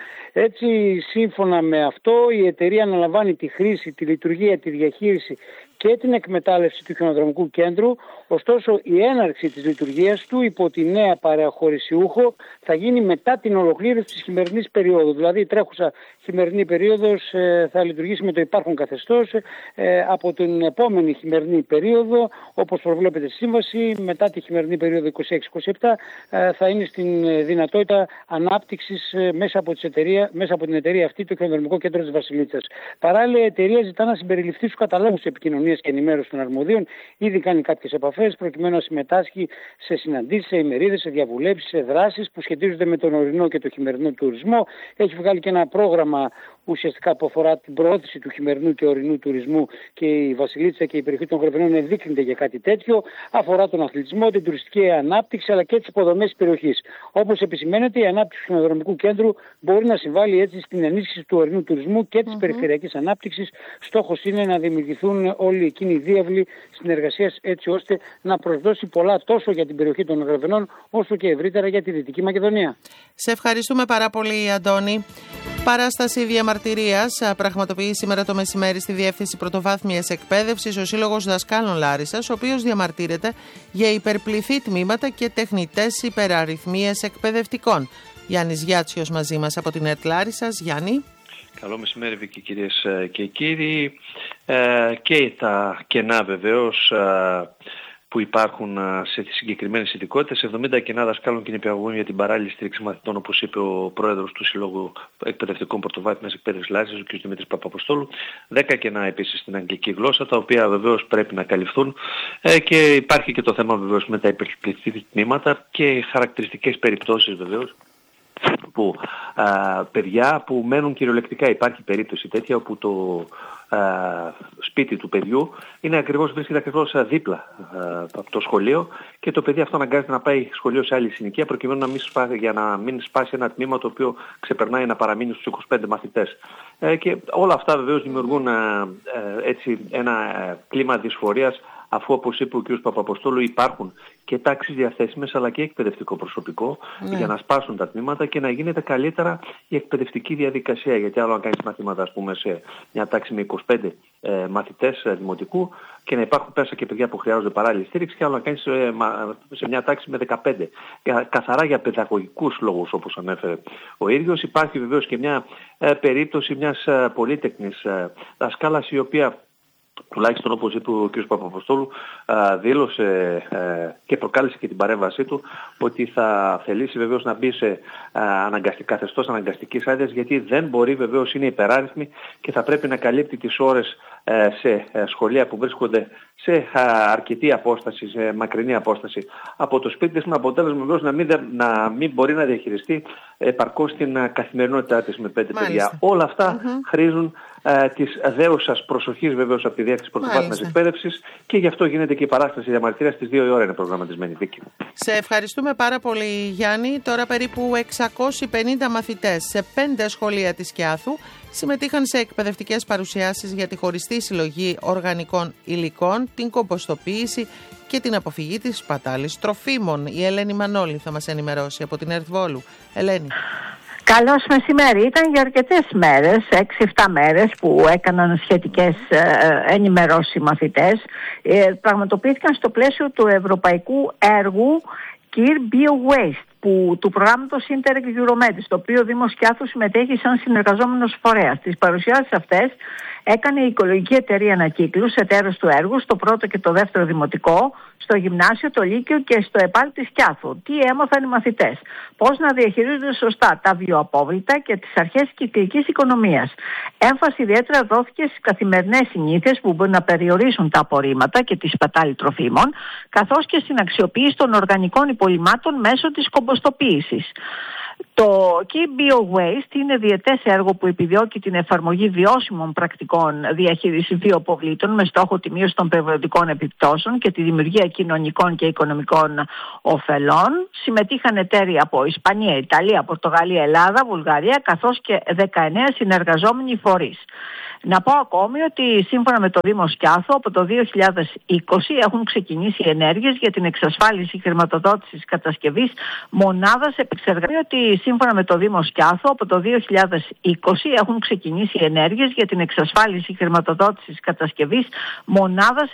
Speaker 22: Έτσι, σύμφωνα με αυτό, η εταιρεία αναλαμβάνει τη χρήση, τη λειτουργία, τη διαχείριση και την εκμετάλλευση του χιονοδρομικού κέντρου. Ωστόσο, η έναρξη της λειτουργίας του υπό τη νέα παραχωρησιούχο θα γίνει μετά την ολοκλήρωση της χειμερινής περίοδου. Δηλαδή, η τρέχουσα χειμερινή περίοδος θα λειτουργήσει με το υπάρχον καθεστώς. Από την επόμενη χειμερινή περίοδο, όπως προβλέπεται στη σύμβαση, μετά τη χειμερινή περίοδο 26-27, θα είναι στην δυνατότητα ανάπτυξης μέσα από την εταιρεία αυτή, το χιονοδρομικό κέντρο της Βασιλίτσας. Παράλληλα, η εταιρεία ζητά να συμπεριληφθεί στους καταλόγους επικοινωνίας και ενημέρωση των αρμοδίων. Ήδη κάνει κάποιες επαφές προκειμένου να συμμετάσχει σε συναντήσεις, σε ημερίδες, σε διαβουλεύσεις, σε δράσεις που σχετίζονται με τον ορεινό και το χειμερινό τουρισμό. Έχει βγάλει και ένα πρόγραμμα ουσιαστικά που αφορά την προώθηση του χειμερινού και ορεινού τουρισμού, και η Βασιλίτσα και η περιοχή των Γρεβενών ενδείκνυται για κάτι τέτοιο. Αφορά τον αθλητισμό, την τουριστική ανάπτυξη αλλά και τις υποδομές της περιοχής. Όπως επισημαίνεται, η ανάπτυξη του χιονοδρομικού κέντρου μπορεί να συμβάλλει έτσι στην ενίσχυση του ορεινού τουρισμού και της περιφερειακής ανάπτυξης. Στόχος είναι να δημιουργηθούν όλοι εκείνοι οι διάβλοι συνεργασίας, έτσι ώστε να προσδώσει πολλά τόσο για την περιοχή των Γρεβενών όσο και ευρύτερα για τη Δυτική Μακεδονία.
Speaker 1: Σε ευχαριστούμε πάρα πολύ, Αντώνη. Παράσταση διαμαρτυρίας πραγματοποιεί σήμερα το μεσημέρι στη Διεύθυνση Πρωτοβάθμιας Εκπαίδευσης ο Σύλλογος Δασκάλων Λάρισσας, ο οποίος διαμαρτύρεται για υπερπληθή τμήματα και τεχνητές υπεραριθμίες εκπαιδευτικών. Γιάννης Γιάτσιος μαζί μας από την ΕΡΤ Λάρισσας. Γιάννη.
Speaker 23: Καλό μεσημέρι, Βίκη, κυρίες και κύριοι. Και τα κενά βεβαίως που υπάρχουν σε συγκεκριμένες ειδικότητες. 70 κενά δασκάλων και νηπιαγωγών για την παράλληλη στήριξη μαθητών, όπως είπε ο πρόεδρος του Συλλόγου Εκπαιδευτικών Πρωτοβάθμιας Εκπαίδευσης Λάρισσας, ο κ. Δημήτρης Παπαποστόλου. 10 κενά επίσης στην αγγλική γλώσσα, τα οποία βεβαίως πρέπει να καλυφθούν. Και υπάρχει και το θέμα βεβαίως με τα υπερπληθή τμήματα και χαρακτηριστικές περιπτώσεις βεβαίως που παιδιά που μένουν κυριολεκτικά. Υπάρχει περίπτωση τέτοια όπου σπίτι του παιδιού βρίσκεται ακριβώς δίπλα από το σχολείο και το παιδί αυτό αναγκάζεται να πάει σχολείο σε άλλη συνοικία προκειμένου για να μην σπάσει ένα τμήμα το οποίο ξεπερνάει να παραμείνει στους 25 μαθητές. Και όλα αυτά βεβαίως δημιουργούν έτσι ένα κλίμα δυσφορίας, αφού όπως είπε ο κ. Παπαποστόλου υπάρχουν και τάξεις διαθέσιμες αλλά και εκπαιδευτικό προσωπικό για να σπάσουν τα τμήματα και να γίνεται καλύτερα η εκπαιδευτική διαδικασία. Γιατί άλλο αν κάνεις μαθήματα ας πούμε σε μια τάξη με 25 μαθητές δημοτικού και να υπάρχουν πέσα και παιδιά που χρειάζονται παράλληλη στήριξη και άλλο να κάνεις σε μια τάξη με 15. Καθαρά για παιδαγωγικούς λόγους όπως ανέφερε ο ίδιος. Υπάρχει βεβαίως και μια περίπτωση μιας πολύτεκνης δασκάλας η οποία τουλάχιστον όπως είπε ο κ. Παπαποστόλου δήλωσε και προκάλεσε και την παρέμβασή του ότι θα θελήσει βεβαίως να μπει σε καθεστώς αναγκαστικής άδειας γιατί δεν μπορεί, βεβαίως είναι υπεράριθμη και θα πρέπει να καλύπτει τις ώρες σε σχολεία που βρίσκονται σε αρκετή απόσταση, σε μακρινή απόσταση από το σπίτι της, με αποτέλεσμα βεβαίως να μην μπορεί να διαχειριστεί επαρκώς την καθημερινότητά της με 5 παιδιά. Όλα αυτά χρήζουν της δέουσας προσοχής βεβαίως από τη Διεύθυνση Πρωτοβάθμιας Εκπαίδευσης και γι' αυτό γίνεται και η παράσταση διαμαρτυρίας στις 2 η ώρα είναι προγραμματισμένη, Βίκη.
Speaker 1: Σε ευχαριστούμε πάρα πολύ, Γιάννη. Τώρα περίπου 650 μαθητές σε 5 σχολεία της Κιάθου συμμετείχαν σε εκπαιδευτικές παρουσιάσεις για τη χωριστή συλλογή οργανικών υλικών, την κομποστοποίηση και την αποφυγή της σπατάλης τροφίμων. Η Ελένη Μανώλη θα μας ενημερώσει από την Ερθβόλου. Ελένη.
Speaker 2: Καλώς μεσημέρι. Ήταν για αρκετές μέρες, 6-7 μέρες που έκαναν σχετικές ενημερώσεις οι μαθητές. Πραγματοποιήθηκαν στο πλαίσιο του ευρωπαϊκού έργου Kir Bio Waste του προγράμματος Interreg Euromed, στο οποίο ο Δήμος Κιάθου συμμετέχει σαν συνεργαζόμενος φορέας. Τις παρουσιάσεις αυτές έκανε η Οικολογική Εταιρεία Ανακύκλους, εταίρος του έργου, στο πρώτο και το δεύτερο δημοτικό, στο γυμνάσιο, το λύκειο και στο ΕΠΑΛ της Κιάθου. Τι έμαθαν οι μαθητές? Πώς να διαχειρίζονται σωστά τα βιοαπόβλητα και τις αρχές κυκλικής οικονομίας. Έμφαση ιδιαίτερα δόθηκε στις καθημερινές συνήθειες που μπορούν να περιορίσουν τα απορρίμματα και τη σπατάλη τροφίμων, καθώς και στην αξιοποίηση των οργανικών υπολειμμάτων μέσω της κομποστοποίησης. Το Key Bio Waste είναι διετές έργο που επιδιώκει την εφαρμογή βιώσιμων πρακτικών διαχείρισης βιοαποβλήτων με στόχο τη μείωση των περιβαλλοντικών επιπτώσεων και τη δημιουργία κοινωνικών και οικονομικών ωφελών. Συμμετείχαν εταίροι από Ισπανία, Ιταλία, Πορτογαλία, Ελλάδα, Βουλγαρία, καθώς και 19 συνεργαζόμενοι φορείς. Να πω ακόμη ότι σύμφωνα με το Δήμο Κιάθου από το 2020 έχουν ξεκινήσει ενέργειες για την εξασφάλιση χρηματοδότησης κατασκευής μονάδας επεξεργασίας. Ότι σύμφωνα με το Δήμο Κιάθου από το 2020 έχουν ξεκινήσει ενέργειες για την εξασφάλιση χρηματοδότησης κατασκευής μονάδας